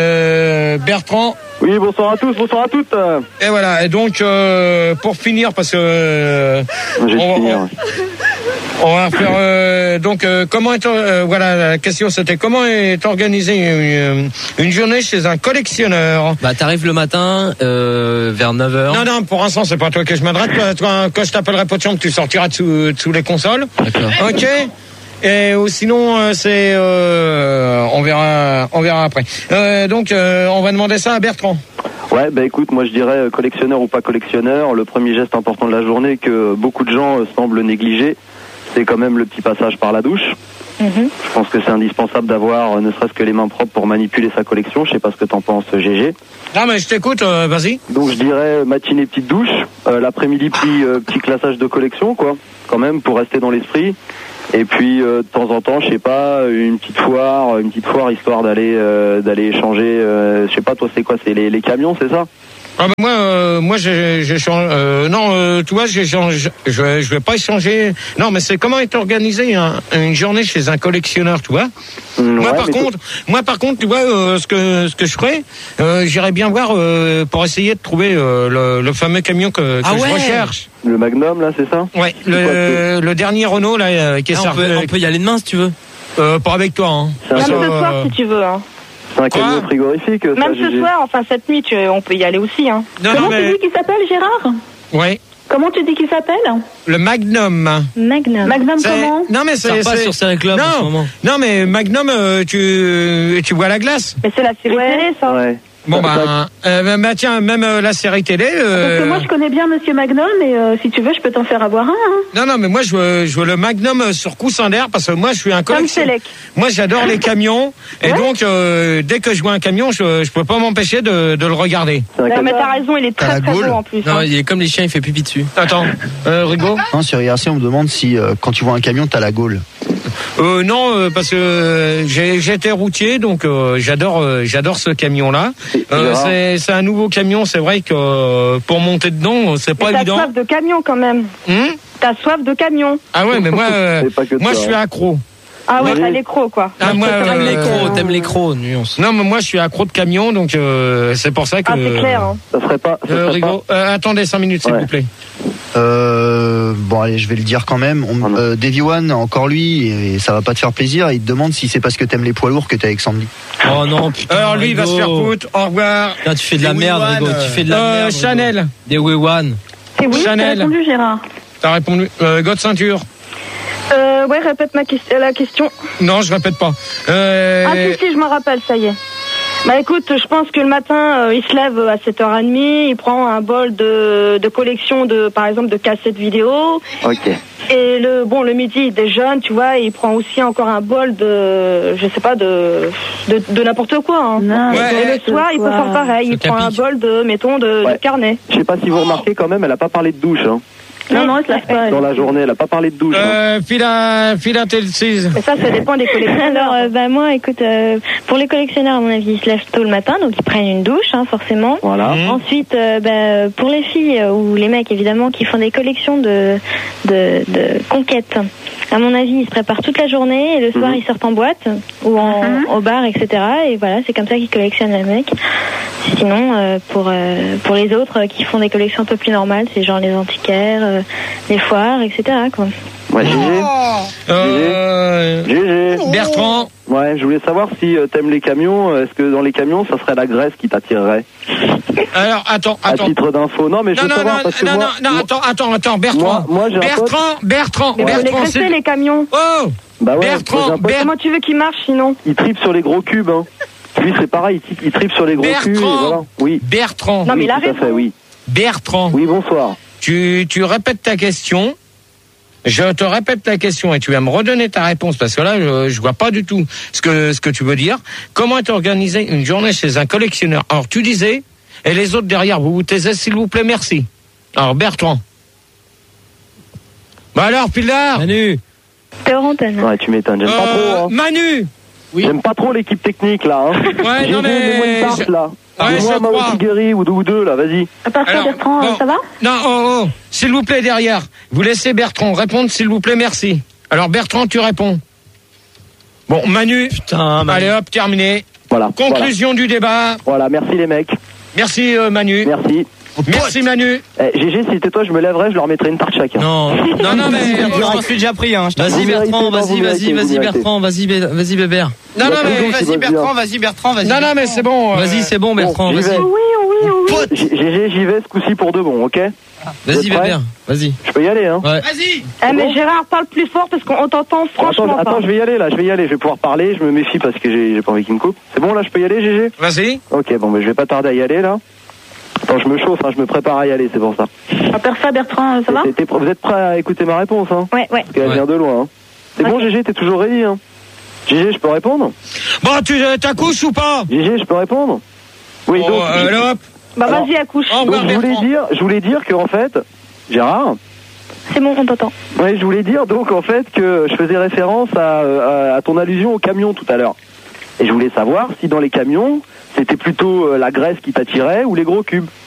Euh, Bertrand. Oui, bonsoir à tous, bonsoir à toutes. Et voilà, et donc, euh, pour finir, parce que... Euh, J'ai on, finir. on, on va faire... Euh, donc, euh, comment est... Euh, voilà, la question, c'était comment est organisée une, une journée chez un collectionneur? Bah, t'arrives le matin, euh, vers neuf heures. Non, non, pour l'instant, c'est pas à toi que je m'adresse. Toi, quand je t'appellerai potion, tu sortiras de sous, de sous les consoles. D'accord. Ok. Et ou sinon, euh, c'est, euh, on verra, on verra après. Euh, donc, euh, on va demander ça à Bertrand. Ouais, bah écoute, moi je dirais euh, collectionneur ou pas collectionneur, le premier geste important de la journée que beaucoup de gens euh, semblent négliger, c'est quand même le petit passage par la douche. Mm-hmm. Je pense que c'est indispensable d'avoir euh, ne serait-ce que les mains propres pour manipuler sa collection. Je sais pas ce que t'en penses, G G. Non, mais je t'écoute, euh, vas-y. Donc je dirais euh, matinée petite douche, euh, l'après-midi petit, euh, petit classage de collection, quoi, quand même, pour rester dans l'esprit. Et puis euh, de temps en temps, je sais pas, une petite foire, une petite foire histoire d'aller euh, d'aller échanger. Euh, je sais pas, toi c'est quoi, c'est les, les camions, c'est ça? Ah bah moi, euh, moi j'ai, j'ai changé. Euh, non, euh, tu vois, j'ai changé. Je, vais- je vais pas échanger. Non, mais c'est comment est organisée un- une journée chez un collectionneur, tu vois. Moi ouais, par mais contre, moi par contre, tu vois, euh, ce que ce que je ferais, euh, j'irais bien voir euh, pour essayer de trouver euh, le, le fameux camion que, que Ah je ouais. recherche. Le Magnum là, c'est ça? Ouais, le, le dernier Renault là euh, qui est Ah, on, sorti. peut, on peut y aller demain si tu veux. Euh, pas avec toi, hein. C'est un Parce Même que, ce soir euh, si tu veux. Hein. C'est un camion frigorifique, ça, Même ce G G. soir, enfin cette nuit, tu, on peut y aller aussi. Hein. Non, Comment non, mais- tu dis qu'il s'appelle, Gérard? Ouais. Comment tu dis qu'il s'appelle? Le Magnum. Magnum. Magnum C'est- comment? Non mais Ça c'est repasse c'est- sur Série Club en ce non moment. non mais Magnum euh, tu tu vois la glace. Mais c'est la série Ouais. télé, ça. Ouais. Bon bah, euh, bah tiens même euh, la série télé. euh, Parce que moi je connais bien Monsieur Magnum et euh, si tu veux je peux t'en faire avoir un. Hein. Non non mais moi je veux, je veux le Magnum euh, sur coussin d'air parce que moi je suis un Comme collectionneur. Selec. Moi j'adore les camions et Ouais. donc euh, dès que je vois un camion je je peux pas m'empêcher de, de le regarder. C'est un Non, mais camion. t'as raison, il est T'as très la très gaule. beau en plus. Non, hein. il est comme les chiens, il fait pipi dessus. Attends, euh, Rigaud. Non, sur I R C, on me demande si euh, quand tu vois un camion, t'as la gaule. Euh, non, euh, parce que euh, j'ai j'étais routier, donc euh, j'adore euh, j'adore ce camion-là. Euh, Gérard. c'est c'est un nouveau camion, c'est vrai que euh, pour monter dedans, c'est pas Mais t'as évident. soif de camion quand même. Hum T'as soif de camion. ah ouais, mais moi, euh, C'est pas que moi toi, je suis hein. accro. Ah ouais, Oui. t'as l'écro quoi. Ah, moi, T'aimes euh, les crocs, t'aimes les crocs, nuance. Non, mais moi je suis accro de camion, donc euh, c'est pour ça que. Ah c'est clair. Hein. Ça serait pas. Ça Euh, serait Rigaud, euh, attendez cinq minutes s'il Ouais. vous plaît. Euh, bon, allez, je vais le dire quand même. On, euh, Davy One, encore lui, et ça va pas te faire plaisir. Il te demende si c'est parce que t'aimes les poids lourds que t'es avec Sandy. Oh non, putain. Alors lui, il va se faire Rigaud. foutre. Au revoir. Putain, tu fais de la Des merde, Wee-Wan, Rigaud. Tu fais de la Euh, merde. Rigaud. Chanel, Des Wee-Wan. C'est oui, t'as Chanel. répondu Gérard. t'as répondu. Euh, God ceinture. Euh, ouais, répète ma question, la question. Non, je répète pas. Euh, Ah si si, je me rappelle, ça y est. Bah écoute, je pense que le matin, euh, il se lève à sept heures trente, il prend un bol de, de collection de, par exemple, de cassettes vidéo. Ok. Et le bon, le midi, il déjeune, tu vois, et il prend aussi encore un bol de, je sais pas, de, de, de n'importe quoi. Hein. Non, Ouais. Et le soir, il peut faire pareil, il Ce prend un capique. bol de, mettons, de, Ouais. de carnet. Je sais pas si vous remarquez quand même, elle a pas parlé de douche. Hein. Non, non, il se lave pas. Dans la journée, elle a pas parlé de douche. Hein. euh, Phila, Philadelphie. Mais ça, ça dépend des collectionneurs. Alors, euh, bah moi, écoute, euh, pour les collectionneurs, à mon avis, ils se lèvent tôt le matin, donc ils prennent une douche, hein, forcément. Voilà. Mmh. Ensuite, euh, bah, pour les filles euh, ou les mecs, évidemment, qui font des collections de, de, de conquêtes, à mon avis, ils se préparent toute la journée et le soir, Mhm. ils sortent en boîte ou en, Mhm. au bar, et cetera. Et voilà, c'est comme ça qu'ils collectionnent les mecs. Sinon, euh, pour, euh, pour les autres euh, qui font des collections un peu plus normales, c'est genre les antiquaires, euh, les foires, et cetera, quoi. Ouais, G G. Euh, G G. Bertrand. Ouais, je voulais savoir si euh, t'aimes les camions. euh, Est-ce que dans les camions, ça serait la graisse qui t'attirerait? Alors, attends, À attends. titre d'info. Non, mais je Non, veux non, savoir non, parce que non, moi, non, non, moi- attends, attends, attends, Bertrand. Moi- moi, j'ai un Bertrand, Bertrand, Mais faut les Bertrand, graisser, c'est... les camions. Oh Bah ouais, moi, j'ai Bertrand, un pote, Ber- Comment tu veux qu'ils marchent sinon? il tripe sur les gros cubes. Hein. Lui, c'est pareil, il, il tripe sur les gros Bertrand. cubes. Et voilà. Oui. Bertrand, Non, mais oui, il a tout à raison. fait, oui. Bertrand, Oui, bonsoir. tu, tu répètes ta question. Je te répète ta question et tu vas me redonner ta réponse parce que là, je, je vois pas du tout ce que, ce que tu veux dire. Comment est organisée une journée chez un collectionneur? Alors, tu disais, et les autres derrière, vous vous taisez, s'il vous plaît, merci. Alors, Bertrand. Bah alors, Pilar. Manu. T'es hors antenne. Ouais, tu m'étonnes. J'aime pas Euh, trop. Hein. Manu. J'aime pas trop l'équipe technique là. Hein. Ouais, G G, non, mais mets-moi une tarte, je- là. Ouais, Dis-moi je Mao crois. Tigeri ou deux ou deux, là, vas-y. À part ça, Alors, Bertrand, bon. ça va? Non, oh, oh, s'il vous plaît, derrière. Vous laissez Bertrand répondre, s'il vous plaît, merci. Alors, Bertrand, tu réponds. Bon, Manu. Putain, Manu. Allez, hop, terminé. Voilà. Conclusion du débat. Voilà, merci les mecs. Merci, euh, Manu. Merci. Merci, Manu. Eh, G G, si c'était toi, je me lèverais, je leur mettrais une tarte chacun. Non, non, non, mais Je m'en suis déjà pris, hein. je t'avoue. Vas-y Vous méritez, Bertrand, non, vas-y, vous vas-y, méritez, vas-y vous méritez. Bertrand, vas-y, Bé- vas-y Bébert. Non, non, mais Vas-y Bertrand, vas-y Bertrand, vas-y. Non, non, mais c'est bon. euh, Vas-y, c'est bon Bertrand, j'y vas-y. vais. Oui, oui, oui. G G, j'y vais ce coup-ci pour deux bons, ok? Vas-y Vous êtes prêts Bébert, vas-y. Je peux y aller, hein? Ouais. Vas-y. Eh, mais Gérard, parle plus fort parce qu'on t'entend franchement Attends, pas. attends, je vais y aller là, je vais y aller, je vais pouvoir parler, je me méfie parce que j'ai j'ai pas envie qu'il me coupe. C'est bon là, je peux y aller, G G? Vas-y. Ok, bon, mais je vais pas tarder à y aller là. Attends, je me chauffe, hein, je me prépare à y aller, c'est pour ça. À part ça, Bertrand, ça va? T'es- t'es- Vous êtes prêts à écouter ma réponse, hein? Ouais, ouais. Parce qu'elle Ouais. vient de loin, hein. C'est bon, G G, t'es toujours ready, hein? G G, je peux répondre? Bon, tu euh, t'accouches ou pas? G G, je peux répondre? Oui, Oh, donc. euh, là, hop. Bah, Alors, vas-y, accouche. Au donc, revoir, je voulais Bertrand. dire, je voulais dire qu'en fait, Gérard, C'est bon, on t'entend. ouais, je voulais dire donc en fait que je faisais référence à, à, à ton allusion au camion tout à l'heure. Et je voulais savoir si dans les camions, c'était plutôt euh, la graisse qui t'attirait ou les gros cubes.